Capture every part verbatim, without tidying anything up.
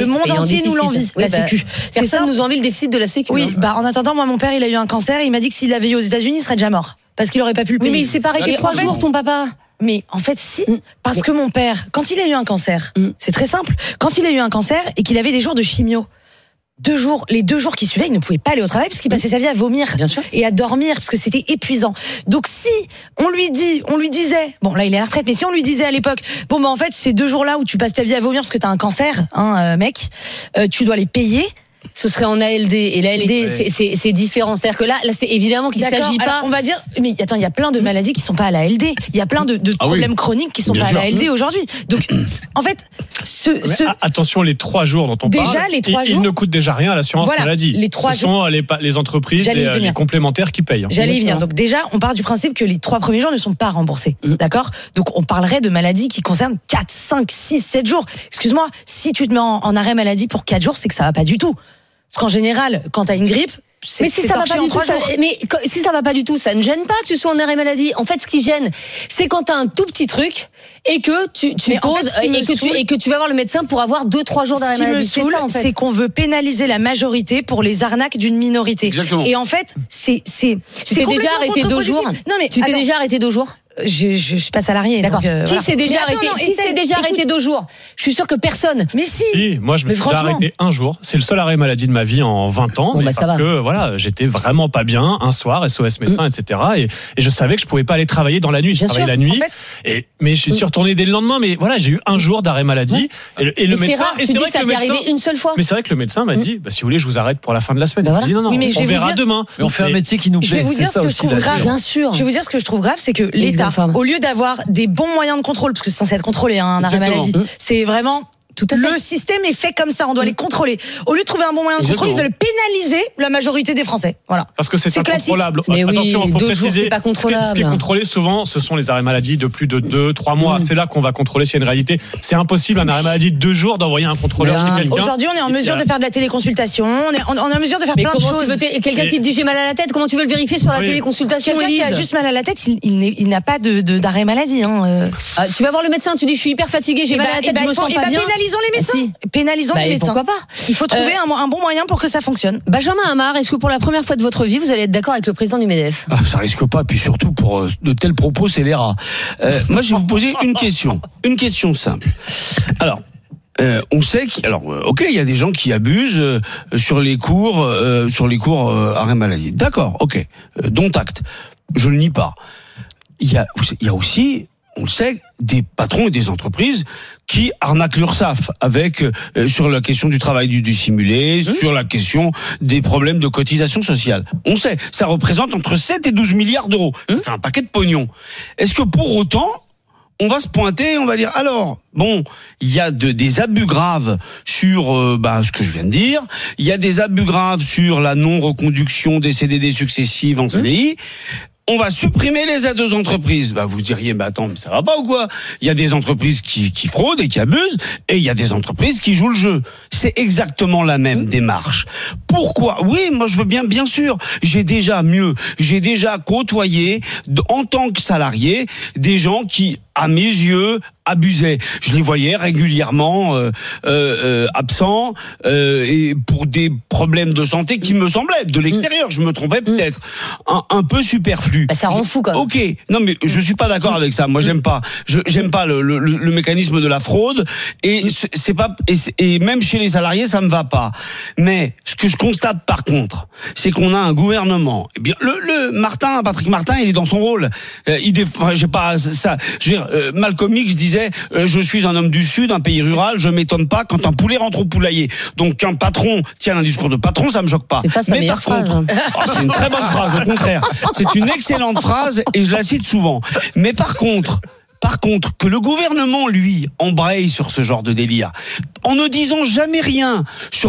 monde entier nous l'envie, oui, la bah, Sécu. C'est ça, nous envie le déficit de la Sécu. Oui, hein. bah en attendant, moi mon père il a eu un cancer, et il m'a dit que s'il l'avait eu aux États-Unis, il serait déjà mort parce qu'il aurait pas pu le payer. Oui, mais il s'est pas arrêté trois jours, ton papa. Mais en fait, si, Mm. parce que mon père, quand il a eu un cancer, Mm. c'est très simple. Quand il a eu un cancer et qu'il avait des jours de chimio, deux jours, les deux jours qui suivaient, il ne pouvait pas aller au travail parce qu'il passait sa vie à vomir Bien sûr. et à dormir parce que c'était épuisant. Donc si on lui dit, on lui disait, bon là il est à la retraite, mais si on lui disait à l'époque, bon bah en fait ces deux jours-là où tu passes ta vie à vomir parce que t'as un cancer, hein, euh, mec, euh, tu dois les payer. Ce serait en A L D, et l'A L D Oui. c'est, c'est, c'est différent. C'est-à-dire que là, là c'est évidemment qu'il ne D'accord. s'agit pas. Alors, on va dire, mais attends, il y a plein de maladies qui sont pas à la L D. Il y a plein de, de Ah oui. problèmes chroniques qui sont Bien pas sûr. à la L D aujourd'hui. Donc, en fait, ce, Mais ce a- attention, les trois jours dont on Déjà, parle, les trois ils, jours- ils ne coûtent déjà rien à l'assurance Voilà, maladie. les trois Ce sont les, pa- les entreprises, J'allais y les, venir. les complémentaires qui payent. hein. J'allais y venir. D'accord. Donc déjà, on part du principe que les trois premiers jours ne sont pas remboursés. Mm. D'accord? Donc on parlerait de maladies qui concernent quatre, cinq, six, sept jours. Excuse-moi, si tu te mets en, en arrêt maladie pour quatre jours, c'est que ça va pas du tout. Parce qu'en général, quand t'as une grippe, c'est Mais si c'est ça va torché pas en du tout, trois ça, jours. mais quand- si ça va pas du tout, ça ne gêne pas que tu sois en arrêt maladie. En fait, ce qui gêne, c'est quand t'as un tout petit truc et que tu, tu Mais en poses fait, ce qui et me que tu saoule- et que tu vas voir le médecin pour avoir deux trois jours Ce d'arrêt qui me maladie. C'est saoule, ça, en fait. c'est qu'on veut pénaliser la majorité pour les arnaques d'une minorité. Exactement. Et en fait, c'est c'est Tu c'est t'es déjà complètement arrêté deux jours. contre-productif. Non mais Tu t'es attends, déjà arrêté deux jours. je, je, je suis pas salarié. D'accord. donc, euh, Qui voilà. s'est déjà Mais attends, arrêté non, Qui s'est Estelle, déjà arrêté écoute, deux jours Je suis sûr que personne. Mais si. Si, moi je me Mais suis franchement. arrêté un jour. C'est le seul arrêt maladie de ma vie en vingt ans. Bon, mais bah, ça parce va. que voilà, j'étais vraiment pas bien un soir, S O S médecin, et cetera. Et, et je savais que je pouvais pas aller travailler dans la nuit. Je Bien travaillais sûr. la nuit. En fait- et, mais je suis retourné dès le lendemain. Mais voilà, j'ai eu un jour d'arrêt maladie. Et le, et le Mais c'est médecin. rare. et Tu c'est dis vrai que ça que le t'est médecin. arrivé une seule fois. Mais c'est vrai que le médecin m'a dit, bah, si vous voulez, je vous arrête pour la fin de la semaine. Bah voilà. J'ai dit non, non, Oui, mais je on vais vous verra dire- demain. Mais on fait un Mais- métier qui nous Je vais plaît. vous C'est dire ça ce que je aussi. trouve la grave. vie. Bien sûr. Je vais vous dire ce que je trouve grave, c'est que Les l'État, femmes. au lieu d'avoir des bons moyens de contrôle, parce que c'est censé être contrôlé, hein, un arrêt Exactement. maladie, Mmh. c'est vraiment. Tout à fait. Le système est fait comme ça, on doit les contrôler. Au lieu de trouver un bon moyen de contrôle, ils Exactement. veulent pénaliser la majorité des Français. Voilà. Parce que c'est C'est classique. incontrôlable. Mais oui, Attention, il faut deux jours, préciser. c'est pas ce qui est- Ce qui est contrôlable. contrôlé souvent, ce sont les arrêts maladie de plus de deux, trois mois. Mm. C'est là qu'on va contrôler s'il y a une réalité. C'est impossible, un arrêt maladie de deux jours, d'envoyer un contrôleur Mais chez non. quelqu'un. Aujourd'hui, on est en mesure de faire de la téléconsultation, on est, on, on est en mesure de faire Mais plein de comment tu choses. veux t- quelqu'un Et- qui te dit j'ai mal à la tête, comment tu veux le vérifier sur la Oui. téléconsultation, Quelqu'un qui a Élise juste mal à la tête, il, il n'est- il n'a pas de, de- d'arrêt maladie. Hein. euh. Ah, tu vas voir le médecin, tu dis je suis hyper fatigué, j'ai Eh mal ben, à la eh tête, ben, je me il faut- sens eh pas ben, bien. pénalisons les Ah, médecins. si. Pénalisons Bah, les et médecins. pourquoi pas Il faut trouver Euh, un, un bon moyen pour que ça fonctionne. Benjamin Hamar, est-ce que pour la première fois de votre vie, vous allez être d'accord avec le président du MEDEF? Ah, ça risque pas, puis surtout pour euh, de tels propos, c'est les rats. Euh, moi, je vais vous poser une question, une question simple. Alors, euh, on sait qu'il, alors, euh, ok, il y a des gens qui abusent euh, sur les cours, euh, sur les cours euh, arrêt maladie. D'accord, ok, euh, dont acte. Je le nie pas. Il y a, il y a aussi, on le sait, des patrons et des entreprises qui arnaquent l'URSSAF avec euh, sur la question du travail du, du simulé, mmh. sur la question des problèmes de cotisation sociale. On sait, ça représente entre sept et douze milliards d'euros. Mmh. Ça fait un paquet de pognon. Est-ce que pour autant, on va se pointer, on va dire, alors, bon, il y a de, des abus graves sur euh, bah, ce que je viens de dire, il y a des abus graves sur la non-reconduction des C D D successives en C D I, mmh. On va supprimer les aides aux entreprises. Bah, vous diriez, bah, attends, mais ça va pas ou quoi? Il y a des entreprises qui, qui fraudent et qui abusent, et il y a des entreprises qui jouent le jeu. C'est exactement la même démarche. Pourquoi? Oui, moi, je veux bien, bien sûr. J'ai déjà mieux. J'ai déjà côtoyé, en tant que salarié, des gens qui, à mes yeux, abusaient. Je les voyais régulièrement euh, euh, absents euh, et pour des problèmes de santé qui me semblaient de l'extérieur. Je me trompais peut-être un, un peu superflu. Bah, ça rend fou quand même. Ok, non mais je suis pas d'accord avec ça. Moi j'aime pas, je, j'aime pas le, le, le mécanisme de la fraude et c'est pas et, et même chez les salariés ça me va pas. Mais ce que je constate par contre, c'est qu'on a un gouvernement. Eh bien le, le Martin, Patrick Martin, il est dans son rôle. Euh, il enfin, j'ai pas ça. Je veux dire, euh, Malcolm X disait euh, je suis un homme du Sud, un pays rural, je m'étonne pas quand un poulet rentre au poulailler. Donc qu'un patron tienne un discours de patron, ça me choque pas. C'est pas sa Mais meilleure par contre, phrase. oh, c'est une très bonne phrase, au contraire. C'est une excellente phrase et je la cite souvent. Mais par contre, Par contre, que le gouvernement, lui, embraye sur ce genre de délire, en ne disant jamais rien sur les,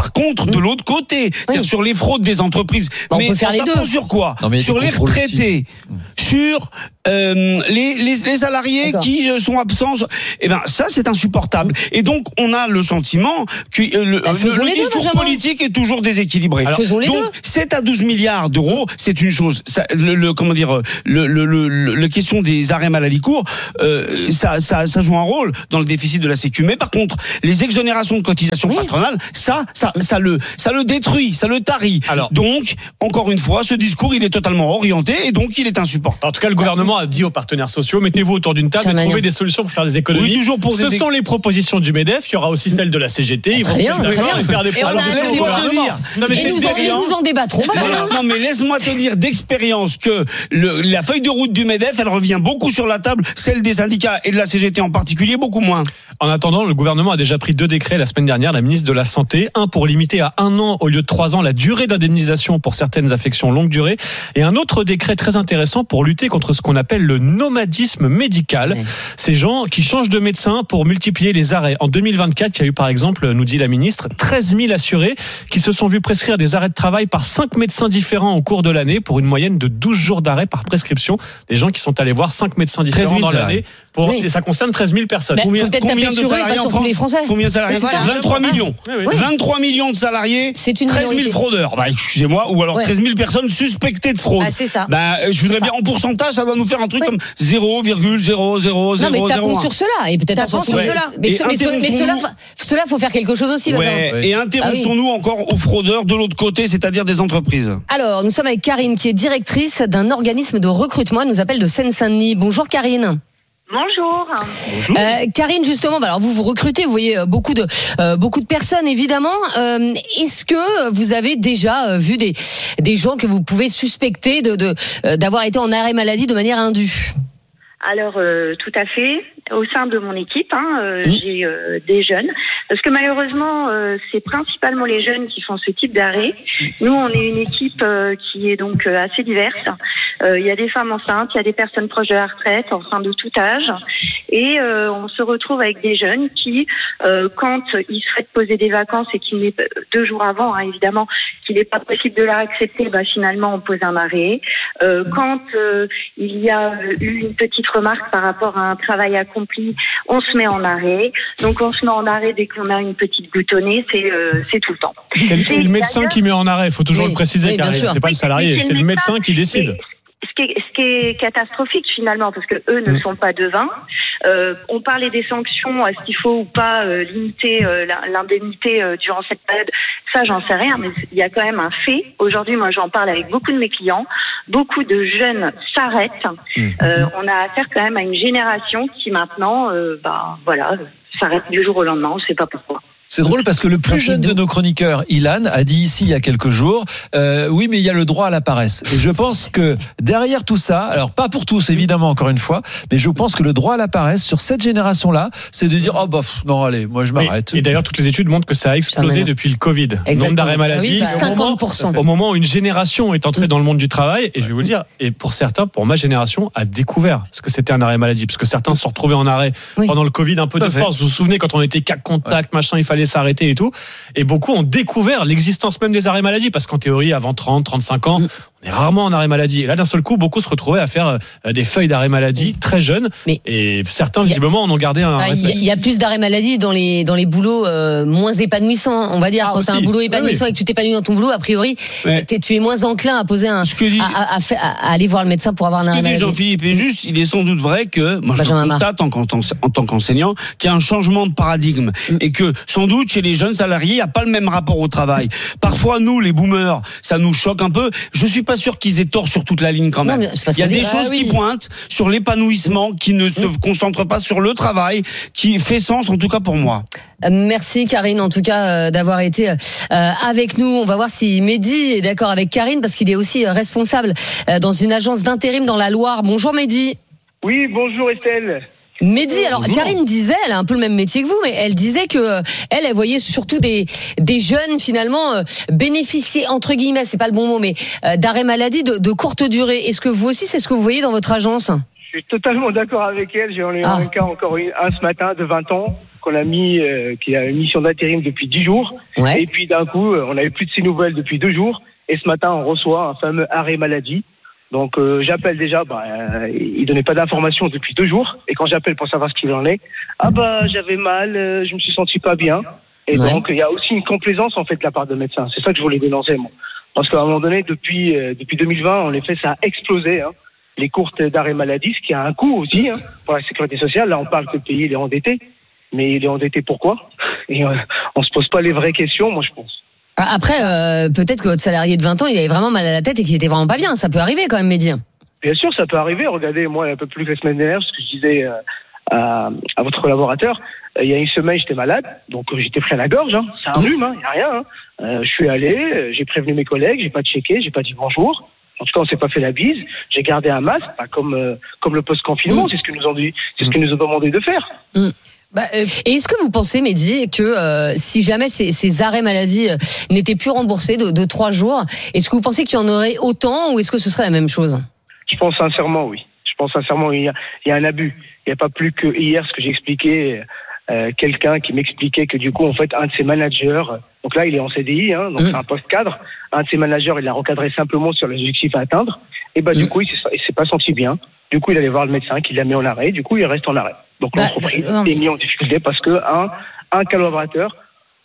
par contre, de l'autre côté, c'est-à-dire Oui. sur les fraudes des entreprises. Bon, on mais peut faire les tapons deux. sur quoi? Non, mais sur les contrôles retraités, sur euh, les, les, les salariés D'accord. qui euh, sont absents. Eh ben, ça, c'est insupportable. Et donc, on a le sentiment que euh, le, Bah, le, faisons le les deux, discours Benjamin. politique est toujours déséquilibré. Alors, faisons les donc, deux. sept à douze milliards d'euros, c'est une chose. Ça, le, le, comment dire, le, le, le, le, la question des arrêts maladie courts, euh, ça, ça, ça joue un rôle dans le déficit de la Sécu. Mais par contre, les exonérations de cotisations Oui. patronales, ça, ça, ça le, ça le détruit, ça le tarit. Alors- donc, encore une fois, ce discours, il est totalement orienté et donc il est insupportable. En tout cas, le gouvernement a dit aux partenaires sociaux, mettez-vous autour d'une table Cher et Magnan. trouvez des solutions pour faire des économies. Oui, toujours pour Ce des- sont les propositions du MEDEF, il y aura aussi celles de la C G T. Ils Très vont bien, se mettre très d'accord bien. et faire des Et on a Alors, un laisse-moi débat. te dire. Non, mais Et c'est nous, en, et expérience. nous en débattrons. Laisse- non mais laisse-moi te dire d'expérience que le, la feuille de route du MEDEF, elle revient beaucoup sur la table, celle des syndicats et de la C G T en particulier, beaucoup moins. En attendant, le gouvernement a déjà pris deux décrets la semaine dernière, la ministre de la Santé, un pour limiter à un an au lieu de trois ans la durée d'indemnisation pour certaines affections longue durée, et un autre décret très intéressant pour lutter contre ce qu'on appelle le nomadisme médical. Ouais. Ces gens qui changent de médecin pour multiplier les arrêts. En deux mille vingt-quatre, il y a eu par exemple, nous dit la ministre, treize mille assurés qui se sont vus prescrire des arrêts de travail par cinq médecins différents au cours de l'année pour une moyenne de douze jours d'arrêt par prescription. Des gens qui sont allés voir cinq médecins différents treize mille dans l'année. salariés. Pour, Oui. Et ça concerne treize mille personnes. Bah, Combien- faut peut-être combien taper de sur eux et salariés pas en sur tous France les Français. Combien de salariés? Mais c'est ça. vingt-trois millions. Oui, oui. Oui. vingt-trois millions de salariés. C'est une treize mille minorité. fraudeurs. Bah, excusez-moi. Ou alors Ouais. treize mille personnes suspectées de fraude. Ah, c'est ça. Bah, euh, je voudrais bien, en pourcentage, ça doit nous faire un truc Ouais. comme zéro virgule zéro zéro zéro Non, mais zéro tapons un. sur cela et peut-être Tapons sur sur tous les- cela. Mais, Et ce- mais, ce- mais interrompons-nous. cela, fa- cela, faut faire quelque chose aussi. Ouais. Benjamin. Et interrompons-nous encore aux fraudeurs de l'autre côté, c'est-à-dire des entreprises. Alors, nous sommes avec Karine, qui est directrice d'un organisme de recrutement. Elle nous appelle de Seine-Saint-Denis. Bonjour Karine. Bonjour. Bonjour. Euh, Karine, justement, bah alors vous vous recrutez, vous voyez euh, beaucoup de euh, beaucoup de personnes, évidemment. Euh, Est-ce que vous avez déjà euh, vu des des gens que vous pouvez suspecter de de euh, d'avoir été en arrêt maladie de manière indue? Alors, euh, tout à fait. Au sein de mon équipe, hein, euh, Mmh. j'ai euh, des jeunes. Parce que malheureusement, euh, c'est principalement les jeunes qui font ce type d'arrêt. Nous, on est une équipe euh, qui est donc euh, assez diverse. Euh, Il y a des femmes enceintes, il y a des personnes proches de la retraite, enfin de tout âge. Et euh, on se retrouve avec des jeunes qui, euh, quand ils souhaitent poser des vacances et qu'il n'est deux jours avant, hein, évidemment, qu'il n'est pas possible de leur accepter, bah, finalement, on pose un arrêt. Euh, quand euh, il y a eu une petite remarque par rapport à un travail accompli, on se met en arrêt. Donc on se met en arrêt dès qu'on a une petite goutonnée, c'est euh, c'est tout le temps. C'est le, c'est le médecin D'ailleurs- qui met en arrêt, il faut toujours Oui, le préciser, oui, bien Karine. sûr. C'est pas le salarié, c'est le médecin qui décide. Mais Ce qui, est, ce qui est catastrophique finalement, parce que eux ne Mm. sont pas devins. Euh, on parlait des sanctions, est-ce qu'il faut ou pas euh, limiter euh, la- l'indemnité euh, durant cette période? Ça, j'en sais rien, mais il y a quand même un fait. Aujourd'hui, moi, j'en parle avec beaucoup de mes clients. Beaucoup de jeunes s'arrêtent. Mm. Euh, on a affaire quand même à une génération qui maintenant, euh, bah voilà, s'arrête du jour au lendemain. On ne sait pas pourquoi. C'est drôle parce que le plus jeune de nos chroniqueurs, Ilan, a dit ici il y a quelques jours, euh, oui mais il y a le droit à la paresse. Et je pense que derrière tout ça, alors pas pour tous évidemment encore une fois, mais je pense que le droit à la paresse sur cette génération-là, c'est de dire oh bah pff, non allez, moi je Oui. m'arrête. Et d'ailleurs, toutes les études montrent que ça a explosé Charmant. depuis le Covid. Le Exactement. nombre d'arrêts maladie. Ah oui, au moment- cinquante pour cent. Au moment où une génération est entrée dans le monde du travail, et je vais vous le dire, et pour certains, pour ma génération, a découvert ce que c'était un arrêt maladie, parce que certains se sont retrouvés en arrêt Oui. pendant le Covid, un peu Tout de à fait. force. Vous vous souvenez quand on était cas contact, machin, il fallait s'arrêter et tout. Et beaucoup ont découvert l'existence même des arrêts maladie, parce qu'en théorie, avant trente, trente-cinq ans, on est rarement en arrêt maladie. Et là, d'un seul coup, beaucoup se retrouvaient à faire euh, des feuilles d'arrêt maladie très jeunes. Mais- et certains, Il y a- visiblement, en ont gardé un Ah, Il y, a- il y a plus d'arrêt maladie dans les dans les boulots euh, moins épanouissants, on va dire. Ah, Quand tu as un aussi. boulot Oui, épanouissant oui. et que tu t'épanouis dans ton boulot, a priori, Ouais. t'es- tu es moins enclin à poser un Ce que dit- à, à- à fa- à- à aller voir le médecin pour avoir un Ce arrêt que dit maladie. Jean-Philippe est juste, il est sans doute vrai que, moi je Benjamin le constate en, en, en tant qu'enseignant, qu'il y a un changement de paradigme Mm. et que sans doute chez les jeunes salariés, il n'y a pas le même rapport au travail. Parfois, nous, les boomers, ça nous choque un peu. Je suis pas sûr qu'ils aient tort sur toute la ligne quand Non, même. mais c'est parce Il y a qu'on des dit- choses ah oui. qui pointent sur l'épanouissement, qui ne se concentrent pas sur le travail, qui fait sens en tout cas pour moi. Euh, Merci Karine, en tout cas, euh, d'avoir été euh, avec nous. On va voir si Mehdi est d'accord avec Karine, parce qu'il est aussi euh, responsable euh, dans une agence d'intérim dans la Loire. Bonjour Mehdi. Oui, bonjour Estelle. Mehdi, alors Bonjour. Karine disait, elle a un peu le même métier que vous, mais elle disait que euh, elle, elle voyait surtout des des jeunes finalement euh, bénéficier entre guillemets, c'est pas le bon mot, mais euh, d'arrêt maladie de, de courte durée. Est-ce que vous aussi, c'est ce que vous voyez dans votre agence? Je suis totalement d'accord avec elle. J'en ai Ah. un cas encore une- un ce matin de vingt ans qu'on a mis, euh, qui a une mission d'intérim depuis dix jours. Ouais. Et puis d'un coup, euh, on n'avait plus de ses nouvelles depuis deux jours. Et ce matin, on reçoit un fameux arrêt maladie. Donc euh, j'appelle déjà, bah, euh, il donnait pas d'informations depuis deux jours. Et quand j'appelle pour savoir ce qu'il en est, ah bah j'avais mal, euh, je me suis senti pas bien. Et Ouais. donc il y a aussi une complaisance en fait de la part de médecins. C'est ça que je voulais dénoncer moi. Parce qu'à un moment donné, depuis euh, depuis deux mille vingt, en effet, ça a explosé. Hein. Les courtes d'arrêt maladie, ce qui a un coût aussi hein, pour la sécurité sociale. Là, on parle que le pays il est endetté, mais il est endetté pourquoi? Et euh, on se pose pas les vraies questions, moi je pense. Après, euh, peut-être que votre salarié de vingt ans, il avait vraiment mal à la tête et qu'il était vraiment pas bien. Ça peut arriver quand même, Mehdi. Bien sûr, ça peut arriver. Regardez, moi, un peu plus que la semaine dernière, ce que je disais euh, à, à votre collaborateur, euh, il y a une semaine, j'étais malade, donc euh, j'étais pris à la gorge. Hein. C'est un rhume, il n'y a rien. Hein. Euh, je suis allé, euh, j'ai prévenu mes collègues, j'ai pas checké, j'ai pas dit bonjour. En tout cas, on s'est pas fait la bise. J'ai gardé un masque, pas comme euh, comme le post-confinement. Mmh. C'est ce que nous ont dit, c'est ce que nous ont demandé de faire. Bah, euh, Et est-ce que vous pensez, Mehdi, que euh, si jamais ces, ces arrêts maladie euh, n'étaient plus remboursés de, de trois jours, est-ce que vous pensez qu'il y en aurait autant ou est-ce que ce serait la même chose? Je pense sincèrement, oui. Je pense sincèrement, il y a, il y a un abus. Il n'y a pas plus que hier, ce que j'ai expliqué, euh, quelqu'un qui m'expliquait que du coup, en fait, un de ses managers, donc là, il est en C D I, hein, donc Mmh. c'est un poste cadre, un de ses managers, il l'a recadré simplement sur les objectifs à atteindre, et bah, du Mmh. coup, il s'est, il s'est pas senti bien. Du coup, il allait voir le médecin qui l'a mis en arrêt, du coup, il reste en arrêt. Donc Bah, l'entreprise non, mais- est mise en difficulté parce que un, un collaborateur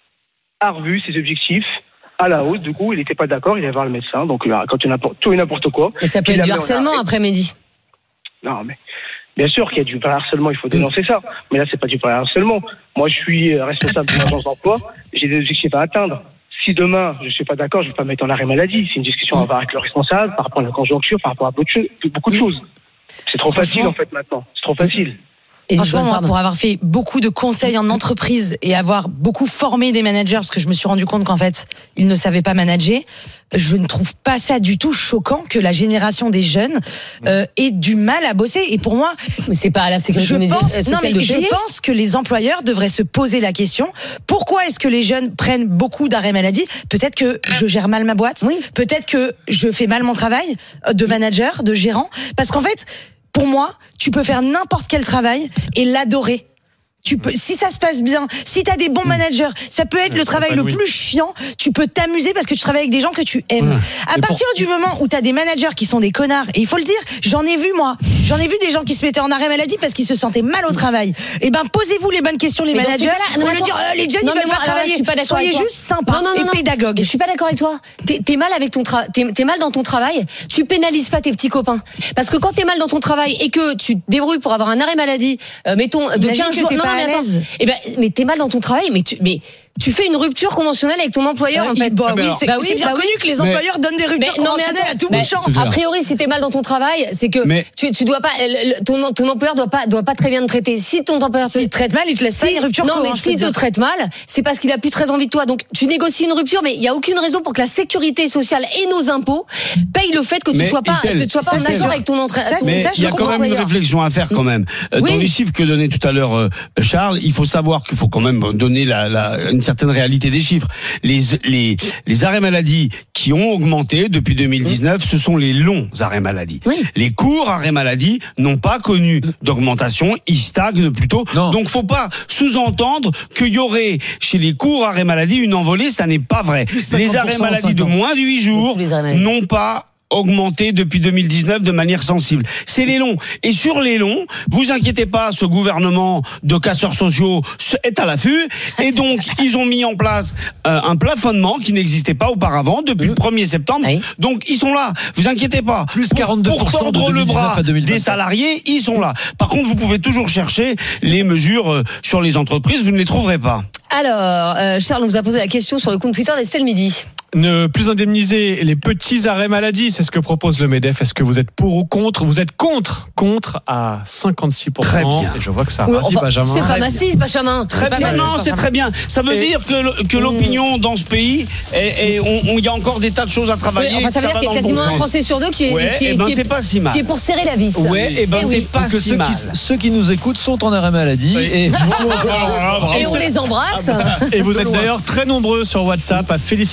a revu ses objectifs à la hausse, du coup, il n'était pas d'accord, il allait voir le médecin, donc là, quand il y a n'importe- tout et n'importe quoi. Et ça peut il être la du met en harcèlement arrêt. après, Mehdi. Non, mais bien sûr qu'il y a du harcèlement, il faut dénoncer ça. Mais là, c'est pas du harcèlement. Moi, je suis euh, responsable d'une agence d'emploi, j'ai des objectifs à atteindre. Si demain, je suis pas d'accord, je vais pas me mettre en arrêt maladie. C'est une discussion à avoir avec le responsable par rapport à la conjoncture, par rapport à beaucoup de choses- beaucoup de choses. C'est trop facile, en fait, maintenant. C'est trop facile. Et Franchement, moi, pardon. pour avoir fait beaucoup de conseils en entreprise et avoir beaucoup formé des managers, parce que je me suis rendu compte qu'en fait, ils ne savaient pas manager, je ne trouve pas ça du tout choquant que la génération des jeunes euh, ait du mal à bosser. Et pour moi, Mais c'est pas à la sécurité je médi- pense, euh, sociale non mais de je payer. pense que les employeurs devraient se poser la question pourquoi est-ce que les jeunes prennent beaucoup d'arrêts maladie? Peut-être que je gère mal ma boîte, Oui. peut-être que je fais mal mon travail euh, de manager, de gérant, parce qu'en fait, pour moi, tu peux faire n'importe quel travail et l'adorer. Tu peux, si ça se passe bien, si t'as des bons managers, ça peut être le travail le oui. plus chiant. Tu peux t'amuser parce que tu travailles avec des gens que tu aimes. Ouais. À partir du moment où t'as des managers qui sont des connards, et il faut le dire, j'en ai vu moi, j'en ai vu des gens qui se mettaient en arrêt maladie parce qu'ils se sentaient mal au travail. Et ben posez-vous les bonnes questions les Mais dans ces managers. cas-là, non, Au mais lieu de dire attends. euh, les jeunes Non, ils mais veulent moi, pas alors là, travailler. je suis pas d'accord Soyez avec toi. juste sympa Non, non, non, et non. pédagogue. Je suis pas d'accord avec toi. T'es, t'es mal avec ton travail. T'es, t'es mal dans ton travail. Tu pénalises pas tes petits copains. Parce que quand t'es mal dans ton travail et que tu te débrouilles pour avoir un arrêt maladie, euh, mettons de Imagine quinze que jours. t'es Non, pas non, mais à attends. l'aise. Eh ben, mais t'es mal dans ton travail. Mais tu, mais tu fais une rupture conventionnelle avec ton employeur Euh, en fait. bah Ah, mais oui, alors- c'est Bah oui, c'est bien bah connu oui. que les Mais- employeurs donnent des ruptures Mais non, mais conventionnelles attends, à tout mais bout de champ. c'est clair. a priori, si t'es mal dans ton travail, c'est que Mais- tu, tu dois pas, le- le- ton, ton employeur doit pas, doit pas très bien te traiter. Si ton employeur S'il te traite mal, il te laisse pas une rupture non, co, mais hein, je peux s'il te te dire. traite mal, c'est parce qu'il a plus très envie de toi. Donc, tu négocies une rupture, mais il y a aucune raison pour que la sécurité sociale et nos impôts payent le fait que tu Mais sois pas, Estelle, que tu sois pas ça, en c'est accord sûr. avec ton entraîneur. Ça, c'est Mais ça, je il y a le quand comprends même une d'ailleurs. réflexion à faire quand même. Euh, Oui. Dans les chiffres que donnait tout à l'heure euh, Charles, il faut savoir qu'il faut quand même donner la, la, une certaine réalité des chiffres. Les, les, les arrêts maladie qui ont augmenté depuis deux mille dix-neuf, ce sont les longs arrêts maladie. Oui. Les courts arrêts maladie n'ont pas connu d'augmentation, ils stagnent plutôt. Non. Donc faut pas sous-entendre qu'il y aurait chez les courts arrêts maladie une envolée, ça n'est pas vrai. Plus Les cinquante pour arrêts cent en maladie cinq de ans. moins de huit jours Tous les arrêts maladie. n'ont pas augmenté depuis deux mille dix-neuf de manière sensible. C'est les longs. Et sur les longs, vous inquiétez pas, ce gouvernement de casseurs sociaux est à l'affût. Et donc, ils ont mis en place euh, un plafonnement qui n'existait pas auparavant depuis le premier septembre. Oui. Donc, ils sont là. Vous inquiétez pas. Plus Pour- quarante-deux pour cent Pour de tendre le deux mille dix-neuf bras à deux mille vingt-quatre. des salariés, ils sont là. Par contre, vous pouvez toujours chercher les mesures euh, sur les entreprises. Vous ne les trouverez pas. Alors, euh, Charles nous a posé la question sur le compte Twitter d'Estelle Midi. Ne plus indemniser les petits arrêts maladie, c'est ce que propose le MEDEF. Est-ce que vous êtes pour ou contre? Vous êtes contre, contre à cinquante-six pour cent. Très bien. Et je vois que ça Oui, ravit enfin, Benjamin. c'est pas massif, Benjamin. Très C'est pas bien, massif. non, c'est très bien. Ça veut Et- dire que, le- que l'opinion dans ce pays, et, et on, on- il y a encore des tas de choses à Oui, travailler. enfin, ça veut dire va qu'il y a dans le quasiment bon un sens. Français sur deux qui est, Ouais, qui est, eh ben, qui est- c'est pas si mal. qui est pour serrer la vis. Ouais, et ben Eh c'est oui. pas Parce que si ceux mal. qui, ceux qui nous écoutent sont en arrêt maladie. Et Et on les embrasse. Et vous êtes d'ailleurs très nombreux sur WhatsApp à féliciter Estelle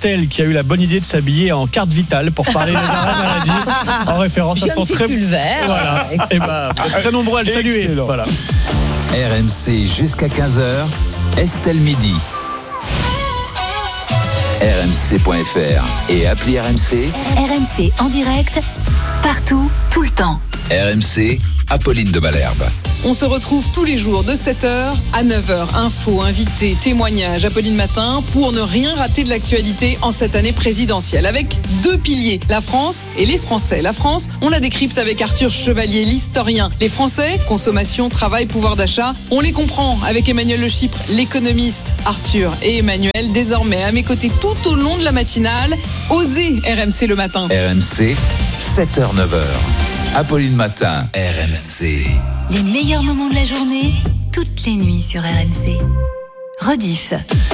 Estelle qui a eu la bonne idée de s'habiller en carte vitale pour parler des arrêts maladie en référence J'ai à son un petit très pull vert. voilà. Et bah, très nombreux à le saluer. Excellent. Voilà. R M C jusqu'à quinze heures, Estelle Midi. R M C point F R et appli R M C. R M C en direct, partout, tout le temps. R M C, Apolline de Malherbe. On se retrouve tous les jours de sept heures à neuf heures. Infos, invités, témoignages, Apolline Matin, pour ne rien rater de l'actualité en cette année présidentielle. Avec deux piliers, la France et les Français. La France, on la décrypte avec Arthur Chevalier, l'historien. Les Français, consommation, travail, pouvoir d'achat, on les comprend avec Emmanuel Le Chypre, l'économiste. Arthur et Emmanuel, désormais à mes côtés tout au long de la matinale. Osez R M C le matin. R M C, sept heures neuf heures. Apolline Matin, R M C. Les meilleurs moments de la journée, toutes les nuits sur R M C. Rediff.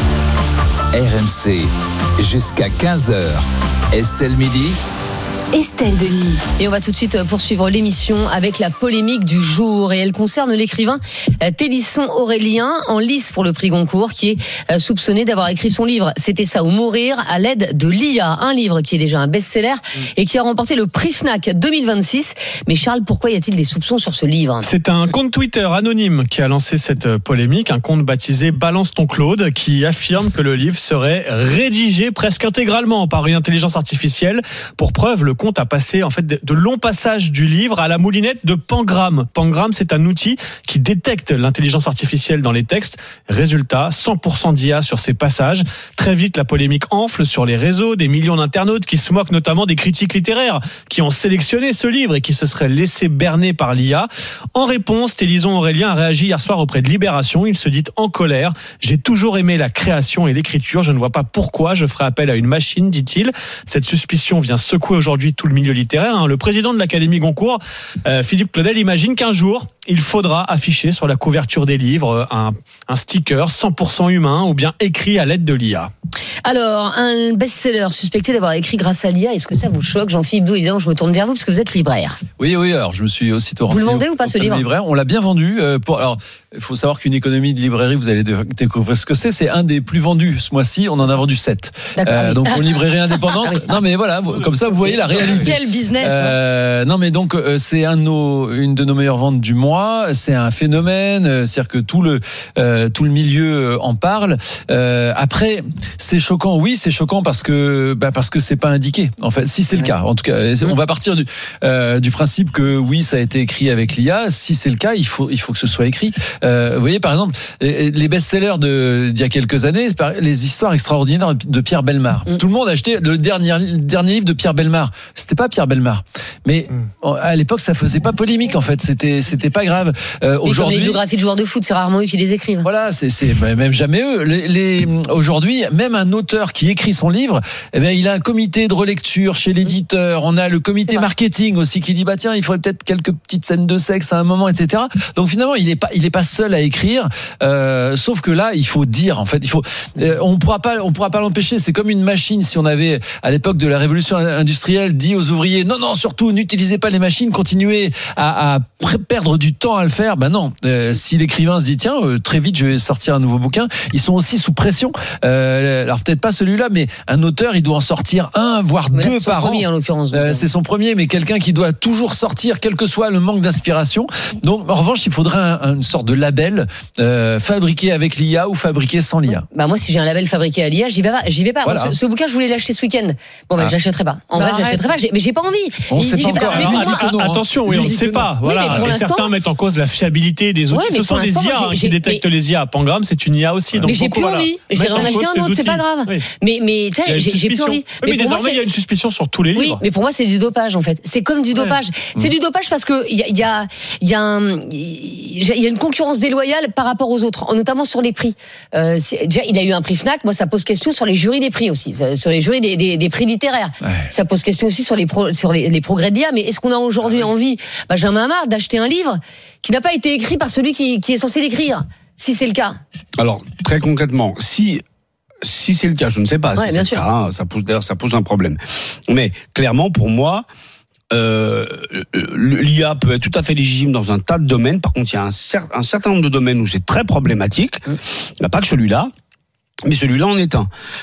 R M C, jusqu'à quinze heures. Estelle Midi. Estelle Denis. Et on va tout de suite poursuivre l'émission avec la polémique du jour. Et elle concerne l'écrivain Télisson Aurélien, en lice pour le prix Goncourt, qui est soupçonné d'avoir écrit son livre « C'était ça ou mourir » à l'aide de l'I A. Un livre qui est déjà un best-seller et qui a remporté le prix Fnac deux mille vingt-six. Mais Charles, pourquoi y a-t-il des soupçons sur ce livre ? C'est un compte Twitter anonyme qui a lancé cette polémique, un compte baptisé Balance ton Claude, qui affirme que le livre serait rédigé presque intégralement par une intelligence artificielle. Pour preuve, le compte a passé en fait de, de longs passages du livre à la moulinette de Pangram. Pangram, c'est un outil qui détecte l'intelligence artificielle dans les textes. Résultat, cent pour cent d'I A sur ces passages. Très vite, la polémique enfle sur les réseaux, des millions d'internautes qui se moquent notamment des critiques littéraires qui ont sélectionné ce livre et qui se seraient laissés berner par l'I A. En réponse, Télisson Aurélien a réagi hier soir auprès de Libération. Il se dit en colère. J'ai toujours aimé la création et l'écriture. Je ne vois pas pourquoi je ferais appel à une machine, dit-il. Cette suspicion vient secouer aujourd'hui tout le milieu littéraire. Le président de l'Académie Goncourt, euh, Philippe Claudel, imagine qu'un jour, il faudra afficher sur la couverture des livres un, un sticker cent pour cent humain ou bien écrit à l'aide de l'I A. Alors, un best-seller suspecté d'avoir écrit grâce à l'I A, est-ce que ça vous choque, Jean-Philippe Doux? Évidemment, je me tourne vers vous parce que vous êtes libraire. Oui, oui, alors je me suis aussitôt Vous le renseigné vendez ou pas, ce auprès de livre libraire. On l'a bien vendu. Euh, pour, alors, il faut savoir qu'une économie de librairie, vous allez de- découvrir ce que c'est. C'est un des plus vendus ce mois-ci. On en a vendu sept. D'accord, ah oui. Donc, pour une librairie indépendante. Ah oui. Non, mais voilà, vous- comme ça, vous voyez la réalité. Quel business. Euh, non, mais donc euh, c'est un de nos, une de nos meilleures ventes du mois. C'est un phénomène, euh, c'est-à-dire que tout le euh, tout le milieu en parle. Euh, après, c'est choquant. Oui, c'est choquant parce que bah, parce que c'est pas indiqué. En fait, si c'est le cas, en tout cas, on va partir du euh, du principe que oui, ça a été écrit avec l'I A. Si c'est le cas, il faut il faut que ce soit écrit. Euh, vous voyez, par exemple, les best-sellers de d'il y a quelques années, les histoires extraordinaires de Pierre Bellemare. Mm. Tout le monde achetait le dernier le dernier livre de Pierre Bellemare. C'était pas Pierre Bellemare, mais à l'époque ça faisait pas polémique en fait, c'était c'était pas grave. Euh, aujourd'hui, les biographies de joueurs de foot, c'est rarement eux qui les écrivent. Voilà, c'est c'est même jamais eux. Les, les aujourd'hui, même un auteur qui écrit son livre, eh bien il a un comité de relecture chez l'éditeur. On a le comité marketing aussi qui dit bah tiens, il faudrait peut-être quelques petites scènes de sexe à un moment, et cetera. Donc finalement, il est pas il est pas seul à écrire. Euh, sauf que là, il faut dire en fait, il faut euh, on pourra pas on pourra pas l'empêcher. C'est comme une machine. Si on avait à l'époque de la révolution industrielle dit aux ouvriers non non surtout n'utilisez pas les machines, continuez à, à perdre du temps à le faire. Ben non. Euh, si l'écrivain se dit tiens euh, très vite je vais sortir un nouveau bouquin, ils sont aussi sous pression. Euh, alors peut-être pas celui-là, mais un auteur il doit en sortir un voire mais là, deux c'est son par premier, an. En l'occurrence. Euh, c'est son premier, mais quelqu'un qui doit toujours sortir, quel que soit le manque d'inspiration. Donc en revanche, il faudrait un, une sorte de label euh, fabriqué avec l'I A ou fabriqué sans l'I A. Bah moi, si j'ai un label fabriqué à l'I A, j'y vais pas. J'y vais pas. Voilà. Moi, ce, ce bouquin, je voulais l'acheter ce week-end. Bon, ben, Ah. je l'achèterai pas. En Bah, vrai, je l'achèterai pas. J'ai- Mais j'ai pas envie. On Il sait dit, pas j'ai encore. mais Alors, moi- dit que non, hein. Attention, oui, on ne Il dit sait que pas. non. Oui, mais Voilà. pour Et l'instant- certains mettent en cause la fiabilité des outils. Ouais, mais Ce sont pour des l'instant, I A hein, j'ai- qui détectent j'ai- les I A. Pangram, c'est une I A aussi. Donc Mais j'ai beaucoup, plus voilà, envie. J'irai mettent en en acheter cause un ces autre, c'est pas outils. grave. Oui. Mais, mais, tu Il y a sais, une j'ai j'ai plus suspicion. envie. Oui, mais pour moi, désormais, il y a c'est- une suspicion sur tous les Oui, livres. mais pour moi, c'est du dopage, en fait. C'est comme du dopage. C'est du dopage parce que il y a, il y a, il y a un, il y a une concurrence déloyale par rapport aux autres, notamment sur les prix. Euh, c'est- déjà, il a eu un prix Fnac. Moi, ça pose question sur les jurys des prix aussi, euh, sur les jurys des, des, des prix littéraires. Ouais. Ça pose question aussi sur les, pro, sur les, les progrès d'I A. Mais est-ce qu'on a aujourd'hui envie, Benjamin Amar, d'acheter un livre qui n'a pas été écrit par celui qui, qui est censé l'écrire, si c'est le cas? Alors, très concrètement, si si c'est le cas, je ne sais pas Ouais, si bien c'est sûr. le cas, hein, ça pose d'ailleurs ça pose un problème. Mais clairement pour moi euh, l'I A peut être tout à fait légitime dans un tas de domaines. Par contre, il y a un, cer- un certain nombre de domaines où c'est très problématique. Il n'y a pas que celui-là, mais celui-là en est un.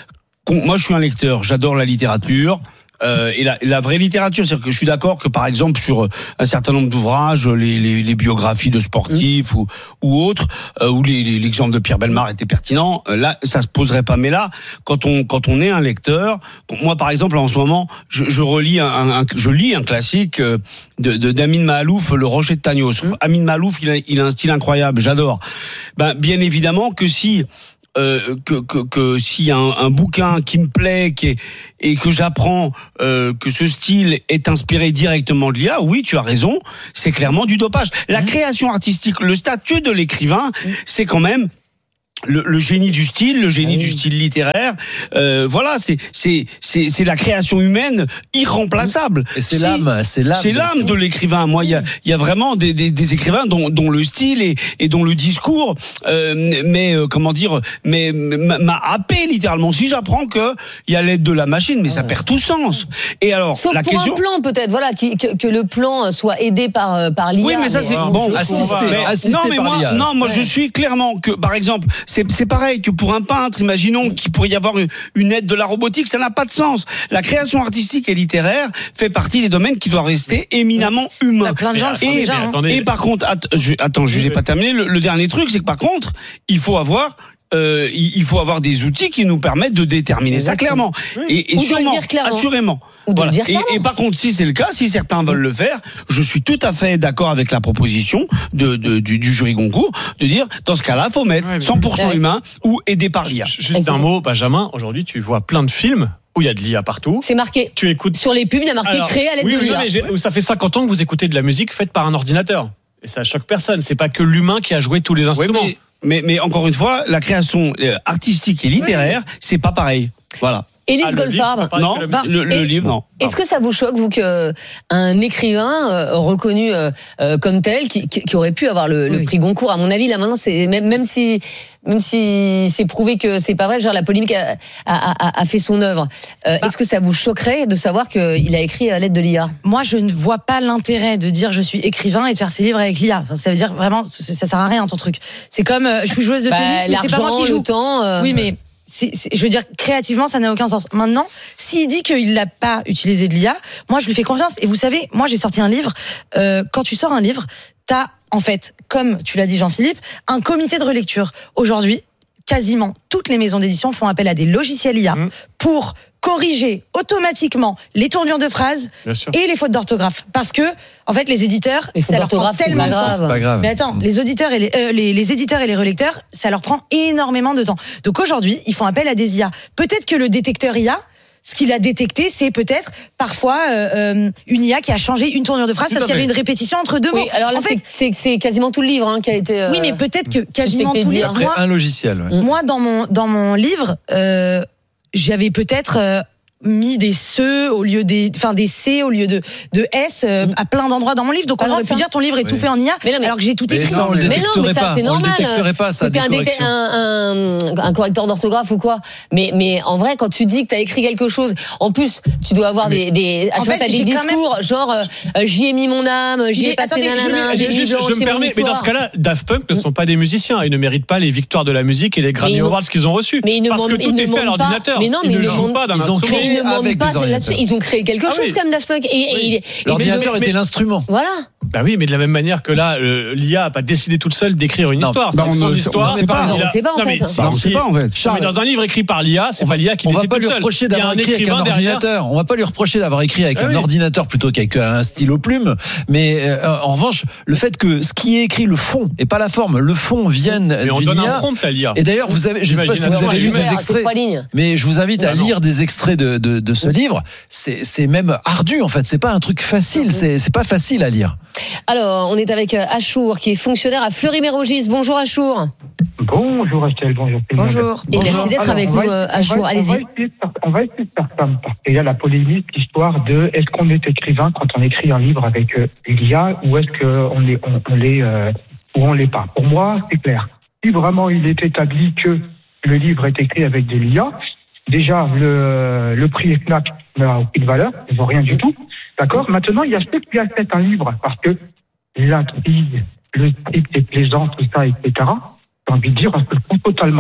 moi, je suis un lecteur. J'adore la littérature. Euh, et la, la vraie littérature, c'est-à-dire que je suis d'accord que par exemple sur un certain nombre d'ouvrages, les, les, les biographies de sportifs mmh. ou, ou autres, euh, où les, les, l'exemple de Pierre Bellemare était pertinent, euh, là ça se poserait pas. Mais là, quand on quand on est un lecteur, moi par exemple en ce moment, je, je relis un, un, un je lis un classique de, de d'Amin Mahalouf, Le Rocher de Tagnos. Mmh. Amin Mahalouf, il a, il a un style incroyable, j'adore. Ben bien évidemment que si Euh, que que, que s'il y a un, un bouquin qui me plaît, qui est, et que j'apprends euh, que ce style est inspiré directement de l'I A, oui, tu as raison, c'est clairement du dopage. La mmh. création artistique, le statut de l'écrivain, mmh. c'est quand même le, le génie du style, le génie oui. du style littéraire. Euh, voilà, c'est c'est c'est c'est la création humaine irremplaçable. Et c'est si, l'âme, c'est l'âme. C'est l'âme de l'écrivain. Moi, il y a il y a vraiment des des, des écrivains dont dont le style et et dont le discours, euh, mais euh, comment dire, mais m'a happé littéralement. Si j'apprends que il y a l'aide de la machine, mais ça perd tout sens. Et alors, sauf la pour question, un plan peut-être, voilà, qui, que que le plan soit aidé par par l'I A. Oui, mais ça c'est bon. Assisté, mais, assisté non, mais par moi, l'I A. non, moi ouais. je suis clairement que, par exemple, c'est c'est pareil que pour un peintre, imaginons qu'il pourrait y avoir une, une aide de la robotique, ça n'a pas de sens. La création artistique et littéraire fait partie des domaines qui doivent rester éminemment humains. Bah, plein de gens le font et, déjà. Hein. Et par contre, att- je, attends, je n'ai pas terminé. Le, le dernier truc, c'est que par contre, il faut avoir Euh, il faut avoir des outils qui nous permettent de déterminer Exactement. ça clairement. Et, et Ou sûrement, de le dire clairement. assurément. Ou de Voilà. le dire et, clairement. et par contre, si c'est le cas, si certains veulent le faire, je suis tout à fait d'accord avec la proposition de, de du, du jury Goncourt de dire, dans ce cas-là, faut mettre ouais, cent pour cent ouais. humain ou aidé par l'I A. Juste Exactement. un mot, Benjamin. Aujourd'hui, tu vois plein de films où il y a de l'I A partout. C'est marqué. Tu écoutes sur les pubs, il y a marqué Alors, créé à l'aide oui, de l'I A. Non, mais ça fait cinquante ans que vous écoutez de la musique faite par un ordinateur. Et ça choque personne. C'est pas que l'humain qui a joué tous les instruments. Oui, mais, mais, mais encore une fois, la création artistique et littéraire, oui. c'est pas pareil. Voilà. Élise ah, Goldfarb. Non, bah, le, le livre, non. Est-ce que ça vous choque, vous, qu'un écrivain euh, reconnu euh, euh, comme tel, qui, qui, qui aurait pu avoir le, oui. le prix Goncourt, à mon avis, là maintenant, c'est même, même si même si c'est prouvé que c'est pas vrai, genre la polémique a, a, a, a fait son œuvre. Euh, bah, est-ce que ça vous choquerait de savoir qu'il a écrit à l'aide de l'I A ? Moi, je ne vois pas l'intérêt de dire je suis écrivain et de faire ses livres avec l'I A. Enfin, ça veut dire vraiment, ça, ça sert à rien ton truc. C'est comme euh, je suis joueuse de bah, tennis, mais c'est pas moi qui joue. Le temps, euh... Oui, mais C'est, c'est, je veux dire, créativement, ça n'a aucun sens. Maintenant, s'il dit qu'il n'a pas utilisé de l'I A, moi, je lui fais confiance. Et vous savez, moi, j'ai sorti un livre. Euh, quand tu sors un livre, t'as, en fait, comme tu l'as dit, Jean-Philippe, un comité de relecture. Aujourd'hui, quasiment toutes les maisons d'édition font appel à des logiciels I A mmh. pour corriger automatiquement les tournures de phrases et les fautes d'orthographe. Parce que, en fait, les éditeurs, les ça leur prend tellement de temps. C'est pas grave. Mais attends, les auditeurs et les, euh, les, les éditeurs et les relecteurs, ça leur prend énormément de temps. Donc aujourd'hui, ils font appel à des I A. Peut-être que le détecteur I A, ce qu'il a détecté, c'est peut-être parfois euh, une I A qui a changé une tournure de phrase parce qu'il y avait une répétition entre deux mots. Oui, alors là, en fait, c'est, c'est quasiment tout le livre hein, qui a été. Euh, oui, mais peut-être que quasiment tout le livre. Après, un logiciel. Ouais. Moi, dans mon dans mon livre, euh, j'avais peut-être euh, mis des ce au lieu des, enfin des c au lieu de de s euh, à plein d'endroits dans mon livre. Donc on aurait pu dire ton livre est tout fait en I A, mais non, mais alors que j'ai tout écrit. Mais ça, on le détecterait pas. On le détecterait pas ça. Des un, corrections. Un, un, un correcteur d'orthographe ou quoi. Mais mais en vrai, quand tu dis que t'as écrit quelque chose, en plus tu dois avoir mais, des des. À chaque fois t'as des discours même... genre euh, j'y ai mis mon âme, j'y ai passé nanana. Je, je, je, je me permets, mais dans ce cas-là, Daft Punk ne sont pas des musiciens. Ils ne méritent pas les victoires de la musique et les Grammy Awards qu'ils ont reçus. Parce que tout est fait à l'ordinateur. Mais non, mais ils ne jouent pas d'un instrument. Là-dessus, ils ont créé quelque ah chose oui. comme Daft Punk. Et, oui. et, l'ordinateur et était l'instrument. Voilà. Bah oui, mais de la même manière que là, euh, l'I A a pas décidé toute seule d'écrire une non, histoire. Bah c'est son ne, histoire. On ne sait pas. On ne sait pas en fait. On ne sait pas en fait. Charles, mais dans un livre écrit par l'I A, c'est pas l'I A qui on décide va pas toute lui seule. reprocher d'avoir écrit avec un ordinateur. On va pas lui reprocher d'avoir écrit avec ah un oui. ordinateur plutôt qu'avec un stylo plume. Mais euh, en revanche, le fait que ce qui est écrit, le fond et pas la forme, le fond vienne mais on donne un prompt à l'I A. Et d'ailleurs, vous avez, je sais pas si vous avez lu des extraits, mais je vous invite à lire des extraits de de, de ce livre. C'est c'est même ardu en fait. C'est pas un truc facile. C'est c'est pas facile à lire. Alors, on est avec Achour, qui est fonctionnaire à Fleury-Mérogis. Bonjour Achour. Bonjour Estelle, bonjour. Bonjour. Et merci d'être Alors, avec nous, va, Achour. Allez-y. On va, essayer de faire, on va essayer de faire ça, parce qu'il y a la polémique, l'histoire de est-ce qu'on est écrivain quand on écrit un livre avec euh, l'I A ou est-ce qu'on est, on, on l'est euh, ou on l'est pas. Pour moi, c'est clair. Si vraiment il est établi que le livre est écrit avec de l'I A, déjà le, le prix Fnac n'a aucune valeur, ne vaut rien du tout. D'accord. Maintenant, il y a ceux qui achètent un livre parce que l'intrigue, le script est plaisant, tout ça, et cetera. J'ai envie de dire, on se le prend totalement.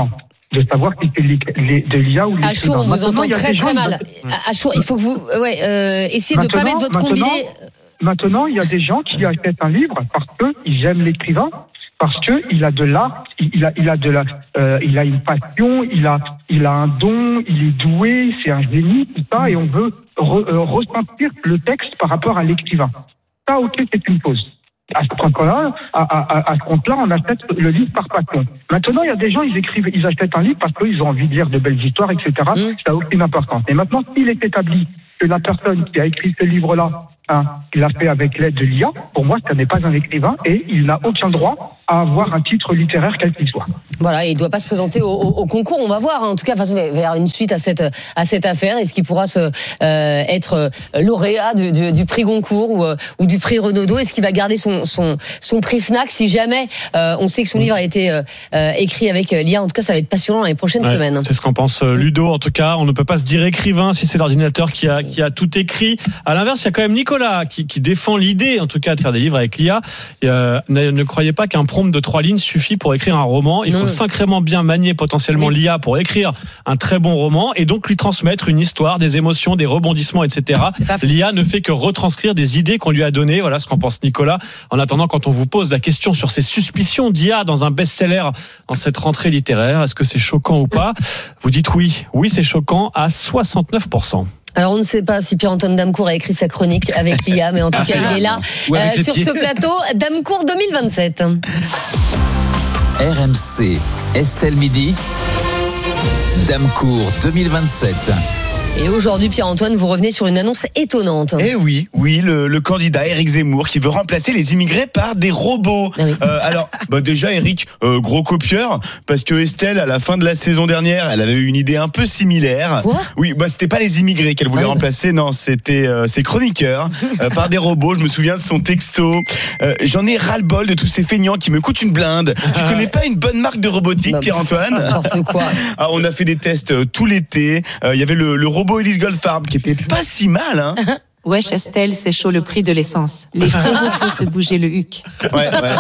de savoir si c'est de l'I A ou l'écrivain. Achour, on vous entend très très mal. Achour, il faut que vous ouais, euh, essayez de ne pas mettre votre combiné. Maintenant, il y a des gens qui achètent un livre parce qu'ils aiment l'écrivain, parce qu'il a de l'art, il a, il a de la, euh, il a une passion, il a, il a un don, il est doué, c'est un génie, tout ça, et on veut re, euh, ressentir le texte par rapport à l'écrivain. Ça, ok, c'est une chose. À ce compte-là, à, à, à ce compte-là, on achète le livre par passion. Maintenant, il y a des gens, ils écrivent, ils achètent un livre parce qu'ils ont envie de lire de belles histoires, et cetera. Mmh. Ça n'a aucune importance. Et maintenant, s'il est établi que la personne qui a écrit ce livre-là, hein, il l'a fait avec l'aide de l'I A, pour moi, ce n'est pas un écrivain et il n'a aucun droit à avoir un titre littéraire quel qu'il soit. Voilà, il ne doit pas se présenter au, au, au concours. On va voir. Hein. En tout cas, de toute façon, il va y avoir une suite à cette à cette affaire. Est-ce qu'il pourra se, euh, être lauréat du, du, du prix Goncourt ou, ou du prix Renaudot? Est-ce qu'il va garder son son son prix Fnac si jamais euh, on sait que son livre a été euh, écrit avec l'I A? En tout cas, ça va être passionnant dans les prochaines ouais, semaines. C'est ce qu'en pense Ludo. En tout cas, on ne peut pas se dire écrivain si c'est l'ordinateur qui a qui a tout écrit. À l'inverse, il y a quand même Nicolas qui, qui défend l'idée, en tout cas, de faire des livres avec l'I A. Et, euh, ne, ne croyez pas qu'un prompt de trois lignes suffit pour écrire un roman. Il non. faut sacrément bien manier potentiellement oui. l'I A pour écrire un très bon roman et donc lui transmettre une histoire, des émotions, des rebondissements, et cetera. L'I A ne fait que retranscrire des idées qu'on lui a données. Voilà ce qu'en pense Nicolas. En attendant, quand on vous pose la question sur ces suspicions d'I A dans un best-seller en cette rentrée littéraire, est-ce que c'est choquant ou pas? Vous dites oui. Oui, c'est choquant à soixante-neuf pour cent. Alors on ne sait pas si Pierre-Antoine Damecourt a écrit sa chronique avec l'I A, mais en tout cas il est là euh, sur ce plateau. Damecourt deux mille vingt-sept. R M C, Estelle Midi, Damecourt deux mille vingt-sept. Et aujourd'hui, Pierre-Antoine, vous revenez sur une annonce étonnante. Eh oui, oui, le, le candidat Éric Zemmour qui veut remplacer les immigrés par des robots. Ah oui. euh, alors, bah déjà, Éric, euh, gros copieur, parce que Estelle, à la fin de la saison dernière, elle avait eu une idée un peu similaire. Quoi ? Oui, bah c'était pas les immigrés qu'elle voulait ah oui. remplacer, non, c'était euh, ses chroniqueurs euh, par des robots. Je me souviens de son texto. Euh, j'en ai ras-le-bol de tous ces feignants qui me coûtent une blinde. Tu connais pas une bonne marque de robotique, bah, Pierre-Antoine ? N'importe quoi. Ah, on a fait des tests euh, tout l'été. Il euh, y avait le, le robot Elise Goldfarb qui était pas si mal, hein. Wesh Estelle, c'est chaud le prix de l'essence. Les frérots font se bouger le huc. Ouais, ouais.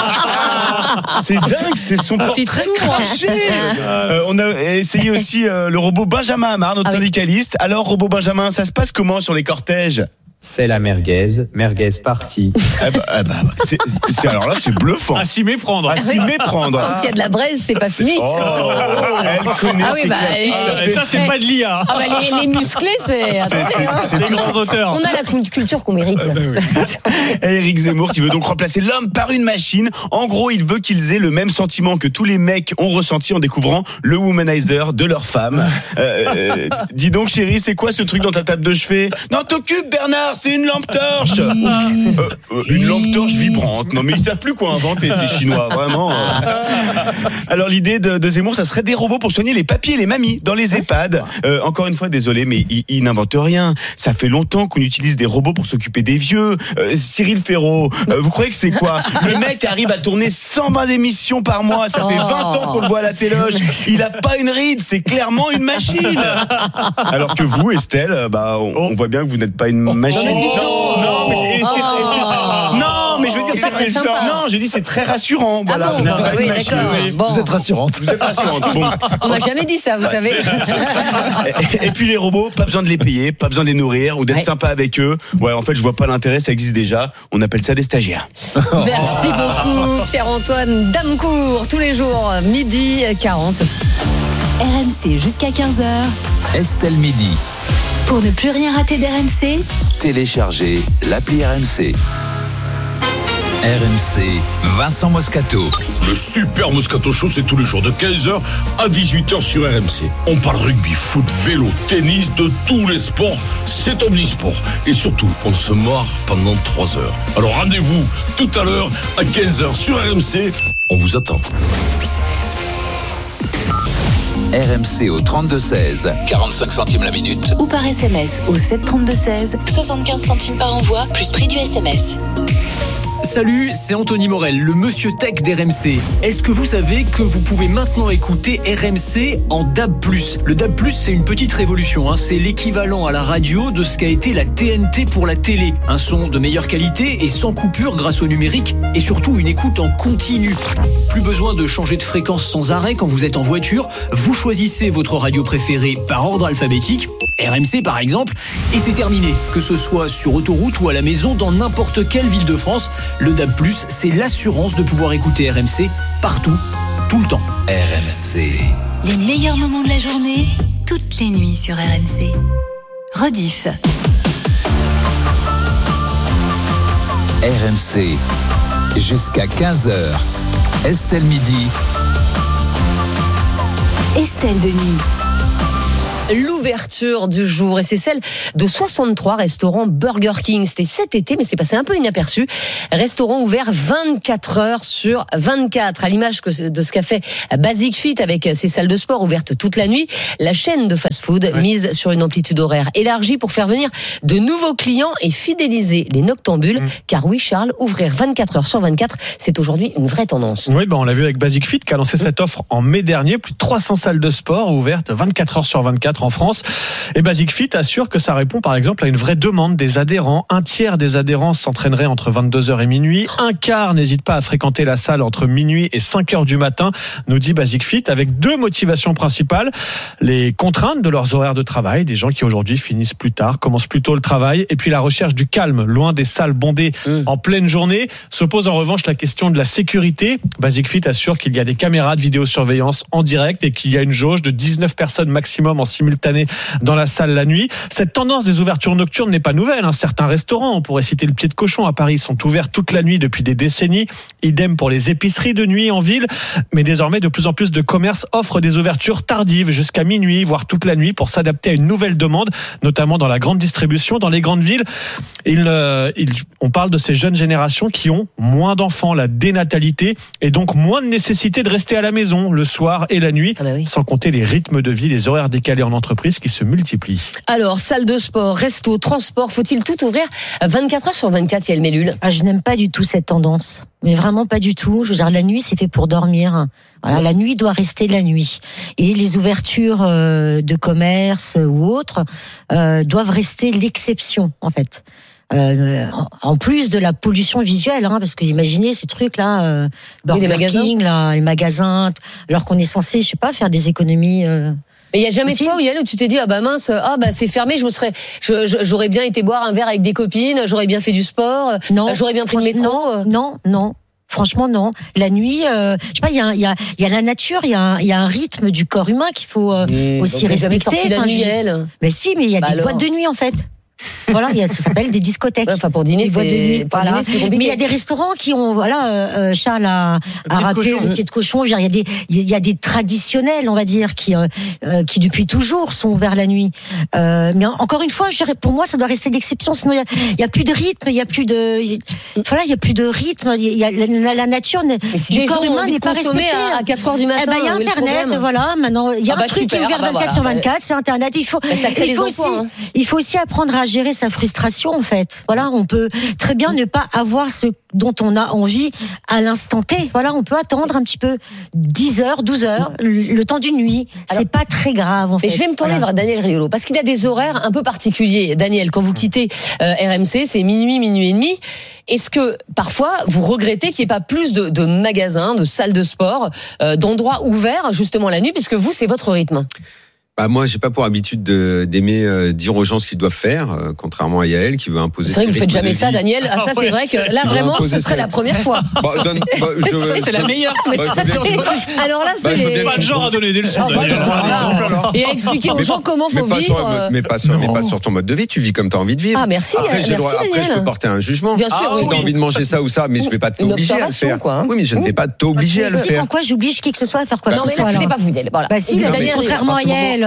C'est dingue, c'est son portrait craché. Euh, on a essayé aussi euh, le robot Benjamin Amar, notre ah syndicaliste. Oui. Alors, robot Benjamin, ça se passe comment sur les cortèges ? C'est la merguez, merguez partie. Ah bah, ah bah, c'est, c'est, alors là, c'est bluffant. À s'y méprendre. À s'y méprendre. Tant qu'il y a de la braise, c'est pas fini. Oh, elle connaît ah oui, bah, classiques, ça fait... ça, c'est pas de l'I A. Ah bah, les, les musclés, c'est... C'est, c'est, c'est les grands auteurs. On a la culture qu'on mérite. Ah bah oui. Éric Zemmour qui veut donc remplacer l'homme par une machine. En gros, il veut qu'ils aient le même sentiment que tous les mecs ont ressenti en découvrant le womanizer de leur femme. Euh, dis donc, chérie, c'est quoi ce truc dans ta table de chevet ? Non, t'occupes, Bernard, c'est une lampe torche. euh, euh, une lampe torche vibrante. Non mais ils savent plus quoi inventer ces Chinois, vraiment. Alors l'idée de, de Zemmour, ça serait des robots pour soigner les papis et les mamies dans les EHPAD. Euh, encore une fois, désolé, mais il, il n'invente rien. Ça fait longtemps qu'on utilise des robots pour s'occuper des vieux. Euh, Cyril Ferraud, euh, vous croyez que c'est quoi ? Le mec arrive à tourner cent vingt émissions par mois. Ça fait vingt ans qu'on le voit à la téloche. Il a pas une ride, c'est clairement une machine. Alors que vous, Estelle, bah on, on voit bien que vous n'êtes pas une machine. Non, non, mais c'est, c'est, c'est, c'est, non, mais je veux dire, c'est, c'est non, je dis c'est très rassurant. Voilà. Ah bon, bah, oui, d'accord. Bon. Vous êtes rassurante. Vous êtes rassurante. Bon. On n'a jamais dit ça, vous savez. Et, et puis les robots, pas besoin de les payer, pas besoin de les nourrir ou d'être ouais. sympa avec eux. Ouais, en fait, je vois pas l'intérêt, ça existe déjà. On appelle ça des stagiaires. Merci beaucoup, Pierre-Antoine Damecourt, tous les jours, midi quarante. R M C jusqu'à quinze heures. Estelle Midi. Pour ne plus rien rater d'R M C, téléchargez l'appli R M C. R M C, Vincent Moscato. Le super Moscato Show, c'est tous les jours de quinze heures à dix-huit heures sur R M C. On parle rugby, foot, vélo, tennis, de tous les sports. C'est omnisport. Et surtout, on se marre pendant trois heures. Alors rendez-vous tout à l'heure à quinze heures sur R M C. On vous attend. R M C au trente-deux seize, quarante-cinq centimes la minute. Ou par S M S au sept trente-deux seize, soixante-quinze centimes par envoi, plus prix du S M S. Salut, c'est Anthony Morel, le monsieur tech d'R M C. Est-ce que vous savez que vous pouvez maintenant écouter R M C en D A B plus? Le D A B plus, c'est une petite révolution, hein. C'est l'équivalent à la radio de ce qu'a été la T N T pour la télé. Un son de meilleure qualité et sans coupure grâce au numérique et surtout une écoute en continu. Plus besoin de changer de fréquence sans arrêt quand vous êtes en voiture. Vous choisissez votre radio préférée par ordre alphabétique, R M C par exemple, et c'est terminé. Que ce soit sur autoroute ou à la maison, dans n'importe quelle ville de France, le D A B plus, c'est l'assurance de pouvoir écouter R M C partout, tout le temps. R M C. Les meilleurs moments de la journée, toutes les nuits sur R M C. Rediff. R M C. Jusqu'à quinze heures. Estelle Midi. Estelle Denis. L'ouverture du jour, et c'est celle de soixante-trois restaurants Burger King. C'était cet été, mais c'est passé un peu inaperçu. Restaurant ouvert vingt-quatre heures sur vingt-quatre, à l'image de ce qu'a fait Basic Fit avec ses salles de sport ouvertes toute la nuit. La chaîne de fast-food ouais. mise sur une amplitude horaire élargie pour faire venir de nouveaux clients et fidéliser les noctambules. Mmh. Car oui, Charles, ouvrir vingt-quatre heures sur vingt-quatre, c'est aujourd'hui une vraie tendance. Oui, ben on l'a vu avec Basic Fit qui a lancé mmh. cette offre en mai dernier. Plus de trois cents salles de sport ouvertes vingt-quatre heures sur vingt-quatre en France. Et Basic Fit assure que ça répond par exemple à une vraie demande des adhérents. Un tiers des adhérents s'entraîneraient entre vingt-deux heures et minuit. Un quart n'hésite pas à fréquenter la salle entre minuit et cinq heures du matin, nous dit Basic Fit, avec deux motivations principales. Les contraintes de leurs horaires de travail, des gens qui aujourd'hui finissent plus tard, commencent plus tôt le travail, et puis la recherche du calme, loin des salles bondées mmh. en pleine journée. Se pose en revanche la question de la sécurité. Basic Fit assure qu'il y a des caméras de vidéosurveillance en direct et qu'il y a une jauge de dix-neuf personnes maximum en simultané dans la salle la nuit. Cette tendance des ouvertures nocturnes n'est pas nouvelle. Hein. Certains restaurants, on pourrait citer le Pied de Cochon à Paris, sont ouverts toute la nuit depuis des décennies. Idem pour les épiceries de nuit en ville. Mais désormais, de plus en plus de commerces offrent des ouvertures tardives jusqu'à minuit, voire toute la nuit, pour s'adapter à une nouvelle demande, notamment dans la grande distribution, dans les grandes villes. Il, euh, il, on parle de ces jeunes générations qui ont moins d'enfants, la dénatalité, et donc moins de nécessité de rester à la maison le soir et la nuit, ah bah oui. sans compter les rythmes de vie, les horaires décalés en entreprise qui se multiplient. Alors, salle de sport, resto, transport, faut-il tout ouvrir vingt-quatre heures sur vingt-quatre, Yael Mellul? Ah, je n'aime pas du tout cette tendance. Mais vraiment pas du tout. Je veux dire, la nuit, c'est fait pour dormir. Voilà, la nuit doit rester la nuit. Et les ouvertures euh, de commerce ou autres euh, doivent rester l'exception, en fait. Euh, en plus de la pollution visuelle, hein, parce que imaginez ces trucs-là, euh, Burger oui, les magasins. King, là, les magasins, alors qu'on est censé, je sais pas, faire des économies. Euh, Mais il y a jamais aussi. de fois où Yael où tu t'es dit ah bah mince, ah bah c'est fermé, je me serais, je, je, j'aurais bien été boire un verre avec des copines, j'aurais bien fait du sport, non, j'aurais bien pris le métro. Non, non, non. Franchement, non. La nuit, euh, je sais pas, il y a, il y a, il y a la nature, il y a, un, il y a un rythme du corps humain qu'il faut euh, mmh, aussi respecter. La enfin, nuit, elle. Mais si, mais il y a bah des alors. boîtes de nuit en fait. Voilà, il y a, ça s'appelle des discothèques. Ouais, enfin pour dîner, des c'est, de nuit, pour voilà. dîner, c'est compliqué. Mais il y a des restaurants qui ont, voilà, euh, Charles a, a rappelé le pied de cochon. Il y a des, il y a des traditionnels, on va dire, qui, euh, qui depuis toujours sont ouverts la nuit. Euh, mais encore une fois, je dirais, pour moi, ça doit rester l'exception. Sinon, il y a, il y a plus de rythme, il y a plus de, il, voilà, il y a plus de rythme. Il y a la, la nature si du corps humain n'est pas respectée. À quatre heures du matin. Eh ben, il y a Internet, voilà. Maintenant, il y a ah bah un truc super, qui est ouvert vingt-quatre sur vingt-quatre, c'est Internet. Il faut, il faut aussi, il faut aussi apprendre à gérer sa frustration. En fait, voilà, on peut très bien ne pas avoir ce dont on a envie à l'instant T. Voilà, on peut attendre un petit peu dix heures, douze heures, le temps d'une nuit. Alors, c'est pas très grave, en mais fait. Mais je vais me tourner voilà. vers Daniel Riolo, parce qu'il a des horaires un peu particuliers. Daniel, quand vous quittez euh, R M C, c'est minuit, minuit et demi. Est-ce que, parfois, vous regrettez qu'il n'y ait pas plus de, de magasins, de salles de sport, euh, d'endroits ouverts, justement, la nuit, puisque vous, c'est votre rythme? Bah moi, j'ai pas pour habitude de, d'aimer euh, dire aux gens ce qu'ils doivent faire, euh, contrairement à Yael qui veut imposer. C'est vrai que vous faites jamais ça, Daniel. Ah, ça, c'est vrai que là, vraiment, ce serait la première fois. Bah, donne, bah, je, c'est la meilleure. Mais bah, ça, c'est... Alors là, c'est bah, les... pas de genre à donner des leçons, ah, Daniel. Voilà. Et à expliquer aux gens comment faut vivre. Sur, mais, pas sur, mais pas sur ton mode de vie. Tu vis comme tu as envie de vivre. Ah merci. Après, j'ai merci, droit, après je peux porter un jugement. Bien sûr. Si tu as envie de manger ça ou ça, mais je vais pas t'obliger à le faire. Oui, mais je ne vais pas t'obliger à le faire. Pourquoi j'oblige qui que ce soit à faire quoi que ce soit? Non, mais pas vous, Yael. Bah si, contrairement à Yael,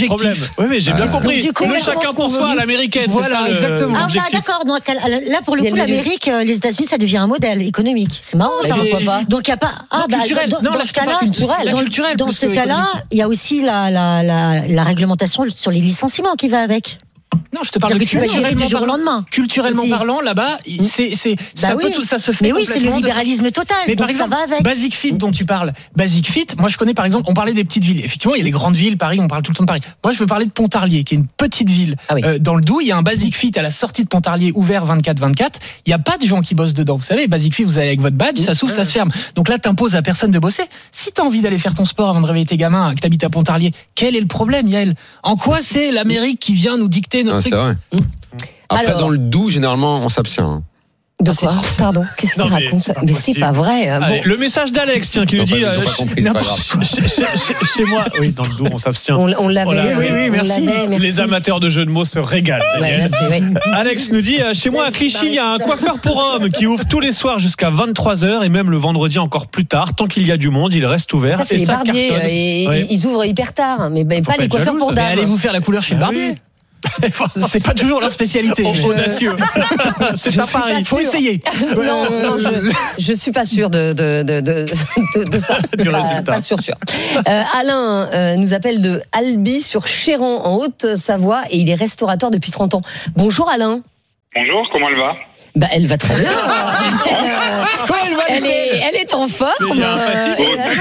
problème. objectif. Oui, mais j'ai bien Ah, compris. donc, du coup, Nous, ouais, chacun chacun pour soi à l'américaine. Voilà, c'est ça, le- exactement. Ah, l'objectif. bah, d'accord. Donc, là, pour le Il y a coup, le milieu. l'Amérique, euh, les États-Unis, ça devient un modèle économique. C'est marrant, ça. Mais pourquoi pas Donc, il n'y a pas. Ah, Non, bah, culturel. dans, Non, dans là, ce je te parle cas-là, culturel. dans, Culturel dans plus ce que cas-là, économique. il y a aussi la, la, la, la réglementation sur les licenciements qui va avec. Non, je te parle de C'est-à-dire que tu peux être viré culturellement du jour au parlant. lendemain. Culturellement Aussi. parlant, là-bas, il- c'est, c'est, ça Bah peut oui. tout, ça se fait Mais oui, c'est le complètement de- libéralisme total. Mais donc par exemple, ça va avec. Basic Fit dont tu parles, Basic Fit, moi je connais par exemple, on parlait des petites villes. Effectivement, il y a les grandes villes, Paris, on parle tout le temps de Paris. Moi je veux parler de Pontarlier, qui est une petite ville Ah oui. euh, dans le Doubs. Il y a un Basic Fit à la sortie de Pontarlier, ouvert vingt-quatre vingt-quatre. Il n'y a pas de gens qui bossent dedans. Vous savez, Basic Fit, vous allez avec votre badge, ça s'ouvre, ça se ferme. Donc là, t'imposes à personne de bosser. Si t'as envie d'aller faire ton sport avant de réveiller tes gamins, que t'habites à Pontarlier, quel est le problème, Yael? En quoi c'est l'Amérique qui vient nous dicter notre Ah, truc? c'est vrai. Après, Alors- dans le Doubs, généralement, on s'abstient. De quoi? Pardon, qu'est-ce qu'il Non, mais raconte? c'est pas Mais c'est possible. pas vrai. Bon. Allez, le message d'Alex, tiens, qui nous Non, dit pas- ils ont euh, pas compris, c'est pas n'importe- grave. chez, chez- chez- chez moi, oui, dans le dos, on s'abstient. On, on l'avait. Voilà. Oui, oui, on merci. l'avait, merci. Les amateurs de jeux de mots se régalent. Ouais, Daniel. merci, ouais. Alex nous dit euh, chez moi à Clichy, il y a un coiffeur pour hommes qui ouvre tous les soirs jusqu'à vingt-trois heures et même le vendredi encore plus tard. Tant qu'il y a du monde, il reste ouvert. Ça, c'est et les ça barbiers. cartonne. euh, et- Ouais. Ils ouvrent hyper tard, mais ben, Faut pas pas les être coiffeurs jaloux, pour ça. Mais dames. allez-vous faire la couleur chez le Ah barbier? oui. C'est pas toujours leur spécialité. Oh, Je- audacieux. C'est Je pas suis pas pareil. sûre. Faut essayer. Non, non, je, je suis pas sûre de, de, de, de, de, de ça. Du pas, résultat. pas sûr, sûr. Euh, Alain euh, nous appelle de Albi sur Chéran en Haute-Savoie et il est restaurateur depuis trente ans. Bonjour Alain. Bonjour, comment elle va? Bah, elle va très bien. Euh, elle va, elle, est, elle est en forme. Mais il y a un passif.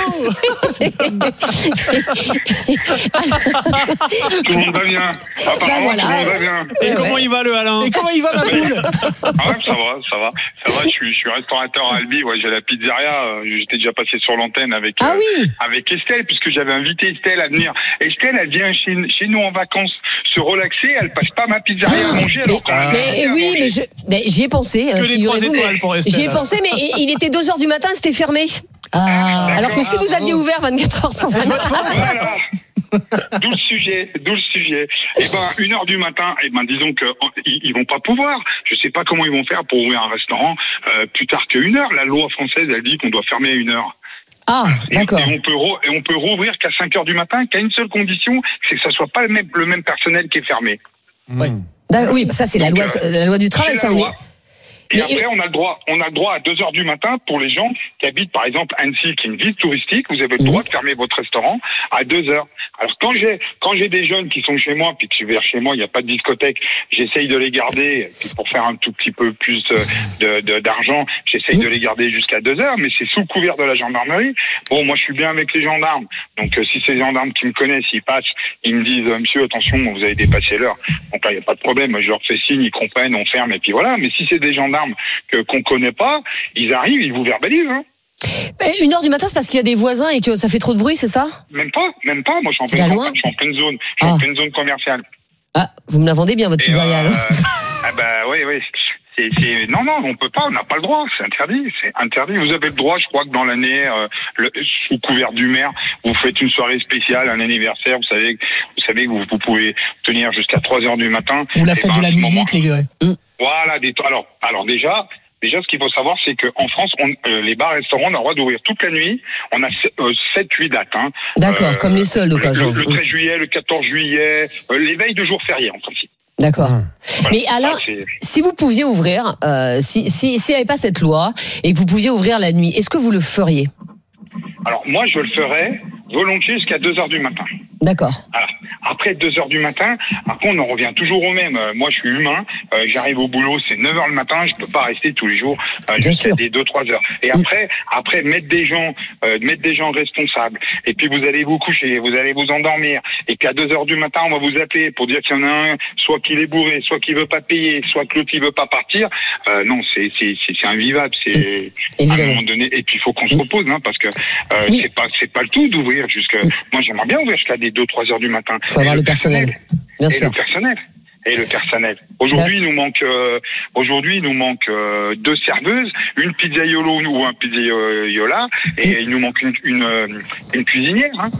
Tout le monde va bien. Apparemment, Bah, voilà. tout le monde va bien. Et comment il va le Alain? Et comment il va ma poule? Ah ouais, ça va, ça va. Ça va, je suis, je suis restaurateur à Albi, ouais, j'ai la pizzeria. euh, J'étais déjà passé sur l'antenne avec, Ah euh, oui. avec Estelle, puisque j'avais invité Estelle à venir. Estelle, elle vient chez, chez nous en vacances se relaxer, elle passe pas ma pizzeria à manger, alors qu'on a Mais invité à oui, manger. mais je, mais j'y ai pensé. euh, Que les trois figurez-vous, étoiles mais pour Estelle. J'y ai pensé, mais il il était deux heures du matin, c'était fermé. Ah. Alors que si vous aviez ouvert vingt-quatre heures sur vingt-quatre. Voilà. D'où le sujet, d'où le sujet. Eh ben, une heure du matin, eh ben, disons que oh, ils, ils vont pas pouvoir. Je sais pas comment ils vont faire pour ouvrir un restaurant euh, plus tard qu'une heure. La loi française, elle dit qu'on doit fermer à une heure. Ah, Et, d'accord. et on peut ro- et on peut rouvrir qu'à cinq heures du matin, qu'à une seule condition, c'est que ça soit pas le même, le même personnel qui est fermé. D'accord, oui, bah ça c'est la Donc, loi, euh, la loi du travail, c'est ça la on est. loi. Et Mais- après, on a le droit, on a le droit à deux heures du matin pour les gens qui habitent, par exemple, Annecy, qui est une ville touristique. Vous avez le droit de fermer votre restaurant à deux heures. Alors, quand j'ai, quand j'ai des jeunes qui sont chez moi, puis que je vais vers chez moi, il n'y a pas de discothèque, j'essaye de les garder, puis pour faire un tout petit peu plus euh, de, de, d'argent, j'essaye de les garder jusqu'à deux heures, mais c'est sous couvert de la gendarmerie. Bon, moi, je suis bien avec les gendarmes. Donc, euh, si c'est les gendarmes qui me connaissent, ils passent, ils me disent, euh, monsieur, attention, vous avez dépassé l'heure. Donc là, il n'y a pas de problème. Je leur fais signe, ils comprennent, on ferme, et puis voilà. Mais si c'est des gendarmes que, qu'on connaît pas, ils arrivent, ils vous verbalisent, hein. Mais une heure du matin, c'est parce qu'il y a des voisins et que ça fait trop de bruit, c'est ça? Même pas, même pas. Moi, je suis en C'est pleine, là campagne, loin je suis en pleine zone, je suis en pleine zone commerciale. Ah, vous me la vendez bien votre Et, pizzeria. euh, alors. ah bah oui, oui. C'est, c'est, non, non, on peut pas, on n'a pas le droit, c'est interdit, c'est interdit. Vous avez le droit, je crois que dans l'année, euh, le, sous couvert du maire, vous faites une soirée spéciale, un anniversaire, vous savez, vous savez que vous, vous pouvez tenir jusqu'à trois heures du matin. Ou la Et fête ben, de à la ce moment- musique, les gars. Voilà, des, alors, alors déjà, déjà, ce qu'il faut savoir, c'est qu'en France, on, euh, les bars-restaurants, on a le droit d'ouvrir toute la nuit. On a sept huit dates. Hein. D'accord, comme les seuls Le, d'occasion. le, le treize juillet, le quatorze juillet, euh, les veilles de jours fériés, en principe. D'accord. Voilà. Mais alors, Ah, c'est- si vous pouviez ouvrir, euh, si si s'il n'y avait pas cette loi et que vous pouviez ouvrir la nuit, est-ce que vous le feriez? Alors, moi, je le ferais volontiers jusqu'à deux heures du matin. D'accord. Voilà. Après deux heures du matin, après on en revient toujours au même. Euh, moi, je suis humain. Euh, j'arrive au boulot, c'est neuf heures le matin. Je peux pas rester tous les jours euh, jusqu'à des deux trois heures. Et après, après mettre des gens, euh, mettre des gens responsables. Et puis vous allez vous coucher, vous allez vous endormir. Et puis à deux heures du matin, on va vous appeler pour dire qu'il y en a un, soit qu'il est bourré, soit qu'il veut pas payer, soit que l'autre il veut pas partir. Euh, non, c'est c'est c'est, c'est invivable. C'est à un moment donné. Et puis il faut qu'on se repose, hein, parce que euh, Oui. c'est pas c'est pas le tout d'ouvrir jusqu'à. Moi, j'aimerais bien ouvrir jusqu'à des deux trois heures du matin. Il faut avoir Et le personnel. Bien et sûr. le personnel. Et le personnel. Aujourd'hui, il nous manque, euh, aujourd'hui, il nous manque euh, deux serveuses, une pizzaiolo ou un pizzaiola, et il nous manque une, une, euh, une cuisinière. Hein.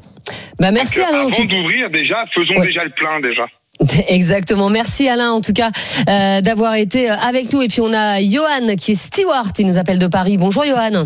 Bah merci Donc, Alain. en avant tout- d'ouvrir, déjà, faisons Ouais. déjà le plein, déjà. Exactement. Merci Alain en tout cas euh, d'avoir été avec nous. Et puis on a Johan qui est steward. Il nous appelle de Paris. Bonjour Johan.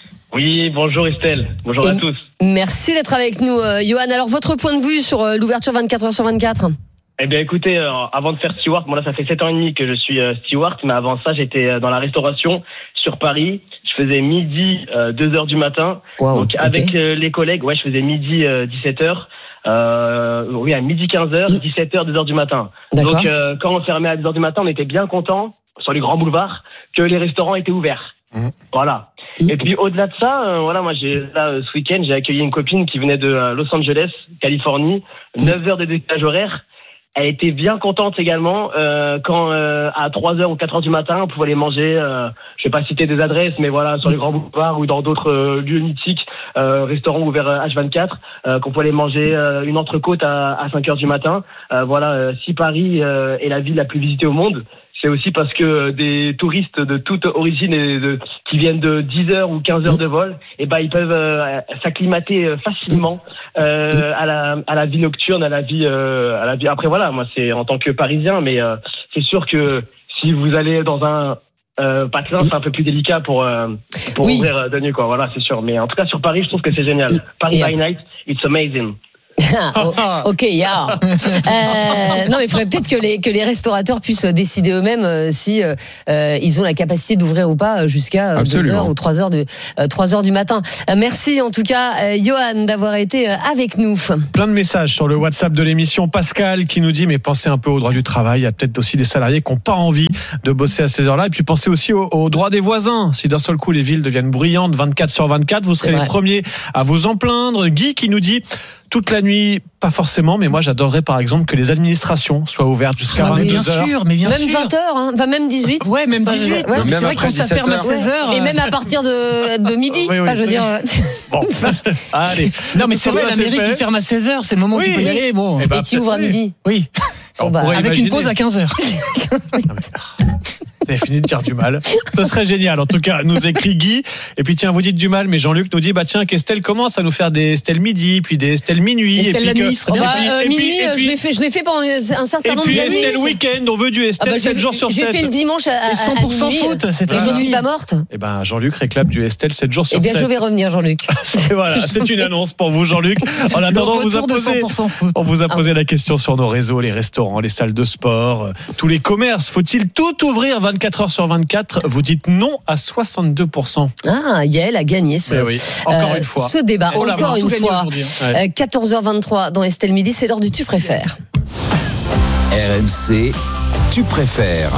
Oui, bonjour Estelle. Bonjour Et à tous. Merci d'être avec nous, euh, Johan. Alors votre point de vue sur euh, l'ouverture vingt-quatre heures sur vingt-quatre? Eh bien, écoutez, euh, avant de faire steward, moi là, ça fait sept ans et demi que je suis euh, steward, mais avant ça, j'étais euh, dans la restauration sur Paris. Je faisais midi, euh, deux heures du matin. Wow, Donc, okay. avec euh, les collègues, ouais, je faisais midi, euh, dix-sept heures. Euh, oui, à midi quinze heures, dix-sept heures, deux heures du matin. D'accord. Donc, euh, quand on fermait à deux heures du matin, on était bien content sur les grands boulevards que les restaurants étaient ouverts. Mmh. Voilà. Mmh. Et puis au-delà de ça, euh, voilà, moi j'ai là euh, ce week-end, j'ai accueilli une copine qui venait de euh, Los Angeles, Californie, mmh. neuf heures de décalage horaire. Elle était bien contente également euh, quand euh, à trois heures ou quatre heures du matin, on pouvait aller manger, euh, je vais pas citer des adresses, mais voilà, sur les grands boulevards ou dans d'autres euh, lieux mythiques, euh, restaurants ouverts H vingt-quatre, euh, qu'on pouvait aller manger euh, une entrecôte à, à cinq heures du matin. Euh, voilà, euh, si Paris euh, est la ville la plus visitée au monde, c'est aussi parce que des touristes de toute origine et de, qui viennent de dix heures ou quinze heures de vol, et ben ils peuvent euh, s'acclimater facilement euh, à la à la vie nocturne, à la vie euh, à la vie. Après voilà, moi c'est en tant que Parisien, mais euh, c'est sûr que si vous allez dans un euh, patelin, c'est un peu plus délicat pour euh, pour oui. ouvrir de nuit quoi. Voilà, c'est sûr. Mais en tout cas sur Paris, je trouve que c'est génial. Paris yeah. by night, it's amazing. Ah, ok, yeah. euh, non, mais il faudrait peut-être que les que les restaurateurs puissent décider eux-mêmes euh, si euh, ils ont la capacité d'ouvrir ou pas jusqu'à euh, deux heures ou trois heures de euh, trois heures du matin. Euh, merci en tout cas, euh, Johan, d'avoir été euh, avec nous. Plein de messages sur le WhatsApp de l'émission. Pascal qui nous dit mais pensez un peu au droit du travail. Il y a peut-être aussi des salariés qui n'ont pas envie de bosser à ces heures-là. Et puis pensez aussi au, au droit des voisins. Si d'un seul coup les villes deviennent bruyantes vingt-quatre sur vingt-quatre, vous serez les premiers à vous en plaindre. Guy qui nous dit toute la nuit, pas forcément, mais moi j'adorerais par exemple que les administrations soient ouvertes jusqu'à ah, vingt-deux heures. Bien sûr, mais bien même sûr. vingt heures, hein, enfin même dix-huit. Ouais, même dix-huit. Ouais, même c'est vrai que quand ça ferme à seize heures. Et même à partir de, de midi. Oui, oui, enfin, je veux oui. dire. Bon, allez. Non, mais c'est vrai, la mairie qui ferme à seize heures, c'est le moment oui, où tu peux y oui. aller. Bon. Et, bah, et qui ouvre à midi. Oui. Bon, bah, avec imaginer. Une pause à quinze heures. Vous avez fini de dire du mal. Ce serait génial. En tout cas, nous écrit Guy. Et puis tiens, vous dites du mal, mais Jean-Luc nous dit bah tiens, qu'Estelle commence à nous faire des Estelle midi, puis des Estelle minuit, Estelle et puis la nuit, que, oh bah, euh, minuit, je l'ai fait, je l'ai fait pendant un certain nombre d'années. Et puis Estelle week-end, on veut du Estelle ah bah, sept jours sur sept. J'ai fait le dimanche à, à cent pour cent foot. C'était je ne suis pas morte. Et ben Jean-Luc réclame du Estelle sept jours sur sept. Eh bien, je vais revenir, Jean-Luc. Voilà, c'est une annonce pour vous, Jean-Luc. En attendant, on vous a posé, on vous a posé la question sur nos réseaux, les restaurants, les salles de sport, tous les commerces. Faut-il tout ouvrir vingt-quatre heures sur vingt-quatre? Vous dites non à soixante-deux pour cent. Ah, Yael a gagné ce, oui, encore euh, une fois. ce débat. Oh là, encore une fois. Hein. Ouais. quatorze heures vingt-trois dans Estelle Midi, c'est l'heure du Tu préfères. R M C, Tu préfères.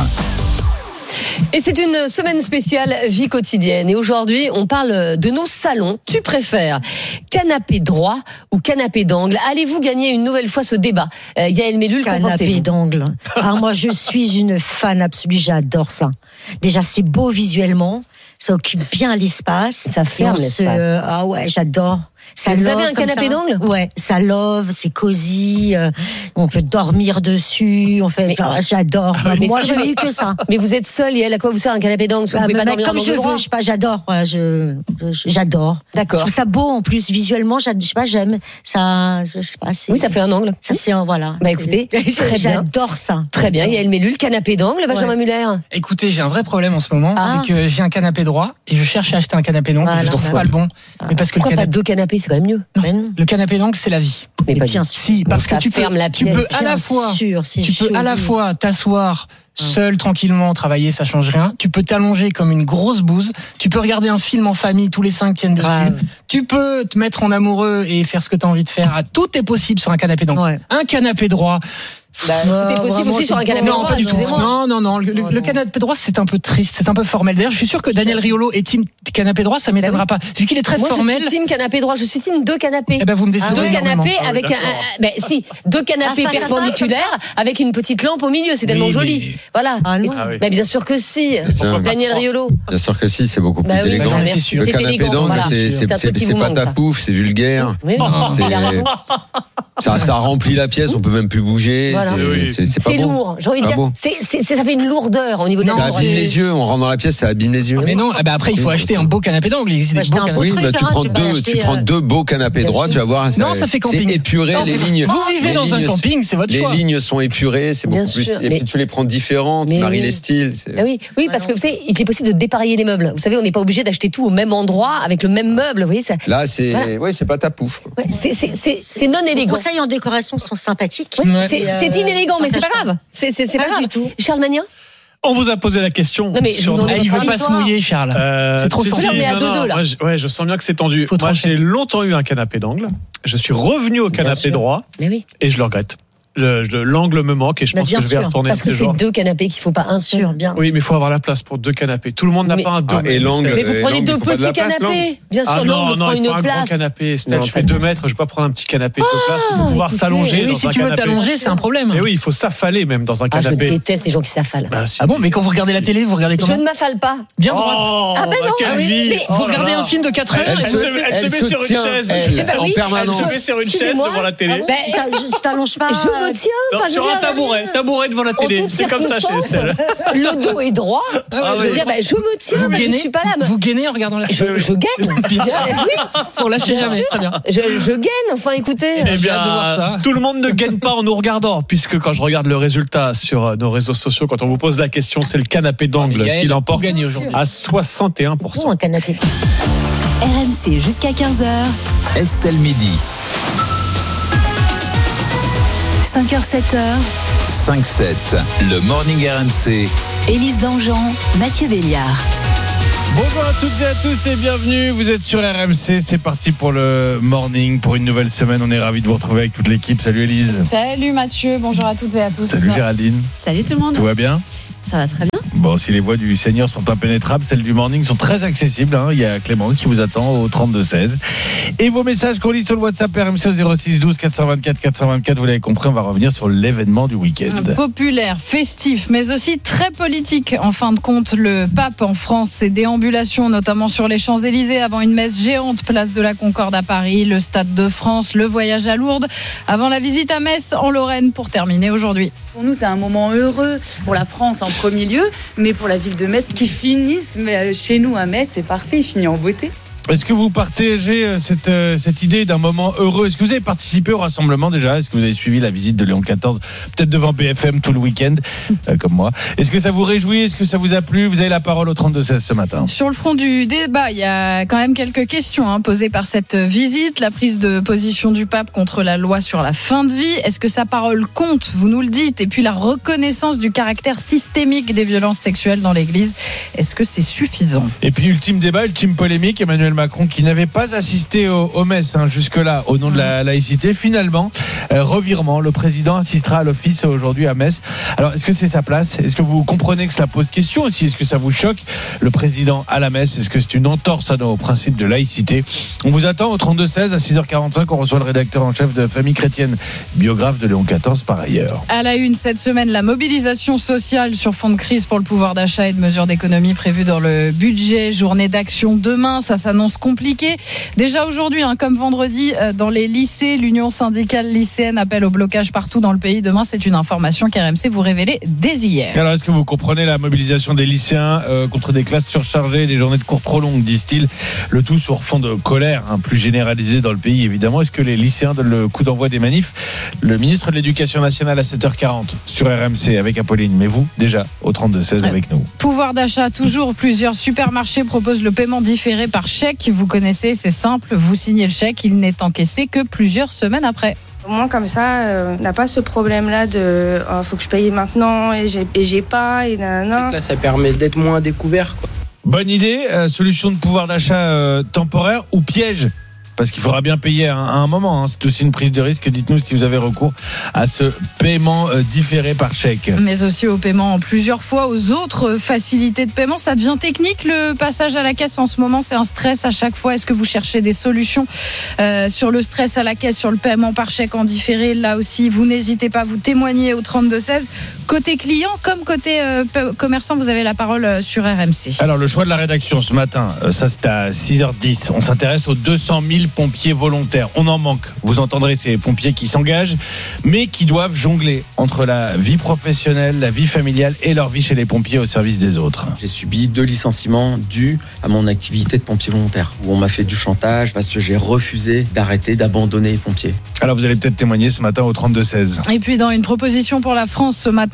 Et c'est une semaine spéciale vie quotidienne. Et aujourd'hui, on parle de nos salons. Tu préfères canapé droit ou canapé d'angle? Allez-vous gagner une nouvelle fois ce débat? euh, Yael Mellul, qu'en pensez-vous? Canapé d'angle. Alors moi, je suis une fan absolue. J'adore ça. Déjà, c'est beau visuellement. Ça occupe bien l'espace. Ça ferme l'espace. Se... Ah ouais, j'adore. Ça vous avez un canapé d'angle? Ouais, ça love, c'est cosy, euh, on peut dormir dessus, on fait, enfin, j'adore. Bah, moi, je n'ai eu que ça. Mais vous êtes seule, Yael, à quoi vous sert un canapé d'angle? Bah, vous pouvez pas dormir comme je veux, je sais pas, j'adore, voilà, je, je, j'adore. D'accord. Je trouve ça beau en plus, visuellement, je sais pas, j'aime ça, je sais pas, c'est... Oui, ça fait un angle. Ça fait un, voilà. Bah écoutez, très bien. J'adore ça. Très bien, Yael Mellul, canapé d'angle, Benjamin ouais. Muller. Écoutez, j'ai un vrai problème en ce moment, ah. c'est que j'ai un canapé droit et je cherche à acheter un canapé d'angle, voilà, je trouve ouais. pas le bon. Ah. Mais parce que Pourquoi le canapé... pas deux canapés, c'est quand même mieux. Non. Le canapé d'angle, c'est la vie. Mais pas bien sûr. Si, parce que tu peux, la tu peux à la fois, sûr, tu peux à la fois t'asseoir seul, tranquillement, travailler, ça change rien. Tu peux t'allonger comme une grosse bouse. Tu peux regarder un film en famille, tous les cinq tiennent dessus. Ouais. Tu peux te mettre en amoureux et faire ce que tu as envie de faire. Tout est possible sur un canapé d'angle. Ouais. Un canapé droit. Bah, c'est possible vraiment, aussi sur un canapé droit. Non, pas du tout. Non, non, non. Le, le, le canapé droit, c'est un peu triste, c'est un peu formel. D'ailleurs, je suis sûr que Daniel Riolo est team canapé droit, ça m'étonnera bah oui. pas. Vu qu'il est très Moi, formel. Je suis team canapé droit, je suis team deux canapés. Eh ben, vous me décidez. Deux canapés ah, avec un, un, ben, si, deux canapés ah, perpendiculaires avec une petite lampe au milieu, c'est tellement oui, joli. Mais... Voilà. Ah, non. Ah, oui. Mais bien sûr que si. Daniel Riolo. Bien sûr que si, c'est beaucoup plus élégant. Le canapé d'angle, c'est pas ta pouffe, c'est vulgaire. Ça, ça remplit la pièce, on peut même plus bouger. Voilà. C'est, c'est, c'est, c'est lourd. J'ai envie de dire, c'est, c'est, ça fait une lourdeur au niveau de la Ça abîme les yeux. On rentre dans la pièce, ça abîme les yeux. Mais non. Ah bah après, il faut acheter un beau canapé d'angle. Il existe des beaux canapés. Oui, bah tu prends deux, tu prends deux beaux canapés droits. Tu vas voir. Non, ça fait camping. C'est épuré les lignes. Vous vivez dans un camping, c'est votre choix. Les lignes sont épurées, c'est beaucoup plus. Et puis tu les prends différentes. Tu maries les styles. Oui, oui, parce que vous savez, il est possible de dépareiller les meubles. Vous savez, on n'est pas obligé d'acheter tout au même endroit avec le même meuble. Vous voyez ça. Là, c'est, oui, c'est pas ta pouffe. C'est non élégant. conseils en décoration sont sympathiques. Oui, Ouais. c'est, Et, euh, c'est inélégant, mais c'est pas partage-toi. grave. C'est, c'est, c'est pas, Pas grave du tout. Charles Magnin. On vous a posé la question. Non, mais je sur vous demande nos- votre Il veut pas avis, se toi. mouiller, Charles. Euh, C'est trop si, sensible. si, Non, mais à non, deux, non, deux, là. moi, je- ouais, je sens bien que c'est tendu. Faut Moi, trancher. j'ai longtemps eu un canapé d'angle. Je suis revenu au canapé sûr. droit Mais oui. et je le regrette. Le- le- l'angle me manque et je Mais pense bien que je vais sûr, retourner Parce que ce c'est jour. deux canapés qu'il faut pas un seul. Sûr, bien. Oui, mais il faut avoir la place pour deux canapés. Tout le monde n'a Mais- pas un deux. Ah, et l'angle, Mais vous Euh, prenez l'angle, deux il faut pas de la petits place, canapés. Bien sûr, Ah l'angle non, non, prend il faut une un grand place. canapé. Estelle, Non, je pas fais du deux mètres, je vais pas prendre un petit canapé de place. Il faut pouvoir écoutez, s'allonger Oui, dans si un tu veux canapé. t'allonger, c'est un problème. Et oui, il faut s'affaler même dans un Ah, je canapé. déteste les gens qui s'affalent. Bah, si. Ah bon, mais quand vous regardez la télé, vous regardez Je comment ne m'affale pas. Bien droite. Oh, Ah ben non, quelle ah oui, vie. mais Oh Vous là regardez là. un film de quatre heures Elle, et elle vous- se, elle se elle met se sur une tient, chaise. elle, Eh ben en oui, permanence. Elle se met sur une chaise Excusez-moi. devant la télé. Ben, Je t'a- je t'allonge pas. je me tiens. Non, enfin, je sur veux un dire, tabouret, tabouret devant la En télé. toutes C'est comme ça chez circonstances, Estelle. le dos est droit. Ah je ouais. veux dire, ben, je me tiens, Vous ben, je gainez, suis pas là. mais- vous gainez en regardant la Je, je gaine. Bien. Oui, Pour lâcher bien jamais. sûr. Très bien. Je, je gaine. Enfin, écoutez. Eh J'ai hâte de voir bien, ça. tout le monde ne gagne pas en nous regardant, puisque quand je regarde le résultat sur euh, nos réseaux sociaux, quand on vous pose la question, c'est le canapé d'angle Yael qui a l'emporte tout gagné aujourd'hui. à soixante et un pour cent. Oh, un canapé. R M C jusqu'à quinze heures. Estelle Midi, cinq heures sept heures. cinq sept, le Morning R M C. Élise Dangean, Mathieu Béliard. Bonjour à toutes et à tous et bienvenue, vous êtes sur R M C, c'est parti pour le morning, pour une nouvelle semaine, on est ravis de vous retrouver avec toute l'équipe. Salut Élise. Salut Mathieu, bonjour à toutes et à tous. Salut Géraldine. Salut tout le monde. Tout va bien? Ça va très bien. Bon, si les voies du Seigneur sont impénétrables, celles du morning sont très accessibles, hein. Il y a Clément qui vous attend au trente-deux seize. Et vos messages qu'on lit sur le WhatsApp R M C au zéro six douze quatre cent vingt-quatre quatre cent vingt-quatre, vous l'avez compris, on va revenir sur l'événement du week-end. Populaire, festif, mais aussi très politique. En fin de compte, le pape en France, ses déambulations, notamment sur les Champs-Élysées, avant une messe géante, place de la Concorde à Paris, le Stade de France, le voyage à Lourdes, avant la visite à Metz en Lorraine pour terminer aujourd'hui. Pour nous, c'est un moment heureux pour la France en premier lieu, mais pour la ville de Metz qui finissent mais chez nous à Metz, c'est parfait, il finit en beauté. Est-ce que vous partagez cette, euh, cette idée d'un moment heureux? Est-ce que vous avez participé au rassemblement déjà? Est-ce que vous avez suivi la visite de Léon quatorze, peut-être devant B F M tout le week-end, euh, comme moi? Est-ce que ça vous réjouit? Est-ce que ça vous a plu? Vous avez la parole au trente-deux seize ce matin. Sur le front du débat, il y a quand même quelques questions hein, posées par cette visite. La prise de position du pape contre la loi sur la fin de vie. Est-ce que sa parole compte? Vous nous le dites. Et puis la reconnaissance du caractère systémique des violences sexuelles dans l'Église. Est-ce que c'est suffisant? Et puis ultime débat, ultime polémique, Emmanuel Macron qui n'avait pas assisté au, au messe hein, jusque-là au nom de la laïcité. Finalement, euh, revirement, le président assistera à l'office aujourd'hui à Metz. Alors est-ce que c'est sa place? Est-ce que vous comprenez que cela pose question aussi? Est-ce que ça vous choque, le président à la messe? Est-ce que c'est une entorse à nos principes de laïcité? On vous attend au trente-deux seize à six heures quarante-cinq. On reçoit le rédacteur en chef de Famille Chrétienne, biographe de Léon quatorze par ailleurs. À la une cette semaine, la mobilisation sociale sur fond de crise pour le pouvoir d'achat et de mesures d'économie prévues dans le budget. Journée d'action demain, ça s'annonce compliqué. Déjà aujourd'hui, hein, comme vendredi, euh, dans les lycées, l'Union syndicale lycéenne appelle au blocage partout dans le pays. Demain, c'est une information qu'R M C vous révélait dès hier. Alors, est-ce que vous comprenez la mobilisation des lycéens euh, contre des classes surchargées, des journées de cours trop longues, disent-ils, le tout sur fond de colère hein, plus généralisée dans le pays, évidemment. Est-ce que les lycéens donnent le coup d'envoi des manifs? Le ministre de l'Éducation nationale à sept heures quarante sur R M C avec Apolline. Mais vous, déjà, au trente-deux seize avec nous. Pouvoir d'achat, toujours plusieurs supermarchés proposent le paiement différé par chèque. Vous connaissez, c'est simple, vous signez le chèque, il n'est encaissé que plusieurs semaines après. Au moins comme ça, euh, on n'a pas ce problème-là de oh, faut que je paye maintenant et j'ai, et j'ai pas et nanana. Là, ça permet d'être moins découvert, quoi. Bonne idée, euh, solution de pouvoir d'achat euh, temporaire ou piège? Parce qu'il faudra bien payer à un, à un moment. Hein. C'est aussi une prise de risque. Dites-nous si vous avez recours à ce paiement euh, différé par chèque. Mais aussi au paiement en plusieurs fois, aux autres facilités de paiement. Ça devient technique, le passage à la caisse en ce moment. C'est un stress à chaque fois. Est-ce que vous cherchez des solutions euh, sur le stress à la caisse, sur le paiement par chèque en différé? Là aussi, vous n'hésitez pas, vous témoignez au trente-deux seize. Côté client comme côté euh, commerçant, vous avez la parole sur R M C. Alors, le choix de la rédaction ce matin, euh, ça c'est à six heures dix. On s'intéresse aux deux cent mille pompiers volontaires. On en manque. Vous entendrez ces pompiers qui s'engagent, mais qui doivent jongler entre la vie professionnelle, la vie familiale et leur vie chez les pompiers au service des autres. J'ai subi deux licenciements dus à mon activité de pompier volontaire, où on m'a fait du chantage parce que j'ai refusé d'arrêter, d'abandonner les pompiers. Alors, vous allez peut-être témoigner ce matin au trente-deux seize. Et puis, dans une proposition pour la France ce matin,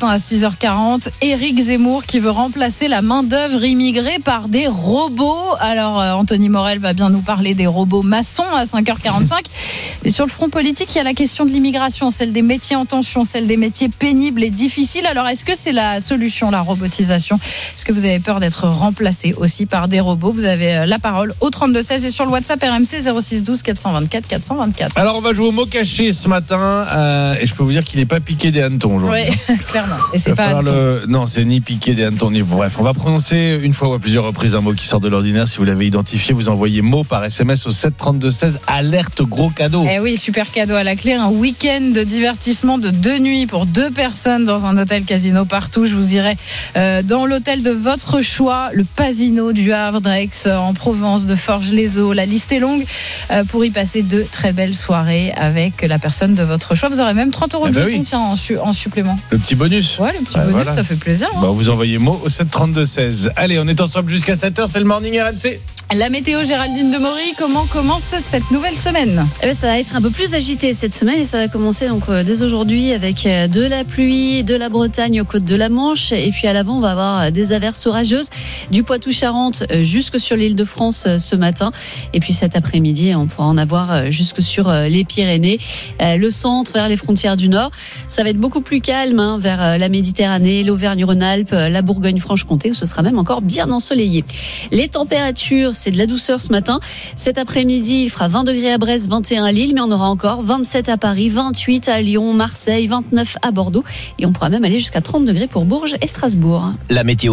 à six heures quarante. Éric Zemmour qui veut remplacer la main-d'œuvre immigrée par des robots. Alors, euh, Anthony Morel va bien nous parler des robots maçons à cinq heures quarante-cinq. Mais sur le front politique, il y a la question de l'immigration, celle des métiers en tension, celle des métiers pénibles et difficiles. Alors, est-ce que c'est la solution, la robotisation ? Est-ce que vous avez peur d'être remplacé aussi par des robots ? Vous avez la parole au trente-deux seize et sur le WhatsApp R M C zéro six douze quatre cent vingt-quatre quatre cent vingt-quatre. Alors, on va jouer au mot caché ce matin. Euh, et je peux vous dire qu'il n'est pas piqué des hannetons aujourd'hui. Oui, clairement. Et c'est pas le... Non, c'est ni piqué des hannetons, ni... Bref, on va prononcer une fois ou à plusieurs reprises un mot qui sort de l'ordinaire. Si vous l'avez identifié, vous envoyez mot par S M S au sept trente-deux seize. Alerte gros cadeau. Eh oui, super cadeau à la clé. Un week-end de divertissement de deux nuits pour deux personnes dans un hôtel casino partout. Je vous irai euh, dans l'hôtel de votre choix, le Pasino du Havre, d'Aix, en Provence, de Forges-les-Eaux. La liste est longue euh, pour y passer de très belles soirées avec la personne de votre choix. Vous aurez même trente euros de eh ben jetons oui. tiens, en, su- en supplément. Le petit bonus. Ouais, le petit Ah, bonus, voilà. ça fait plaisir. Hein. Bah, vous envoyez mot au sept trente-deux seize. Allez, on est ensemble jusqu'à sept heures. C'est le Morning R M C. La météo, Géraldine Demory, comment commence cette nouvelle semaine ? Eh bien, ça va être un peu plus agité cette semaine et ça va commencer donc euh, dès aujourd'hui avec euh, de la pluie, de la Bretagne aux côtes de la Manche et puis à l'avant on va avoir euh, des averses orageuses du Poitou-Charentes euh, jusque sur l'île de France euh, ce matin et puis cet après-midi on pourra en avoir euh, jusque sur euh, les Pyrénées, euh, le centre vers les frontières du Nord. Ça va être beaucoup plus calme hein, vers euh, la Méditerranée, l'Auvergne-Rhône-Alpes, euh, la Bourgogne-Franche-Comté où ce sera même encore bien ensoleillé. Les températures, c'est de la douceur ce matin. Cet après-midi, il fera vingt degrés à Brest, vingt et un à Lille, mais on aura encore vingt-sept à Paris, vingt-huit à Lyon, Marseille, vingt-neuf à Bordeaux. Et on pourra même aller jusqu'à trente degrés pour Bourges et Strasbourg. La météo.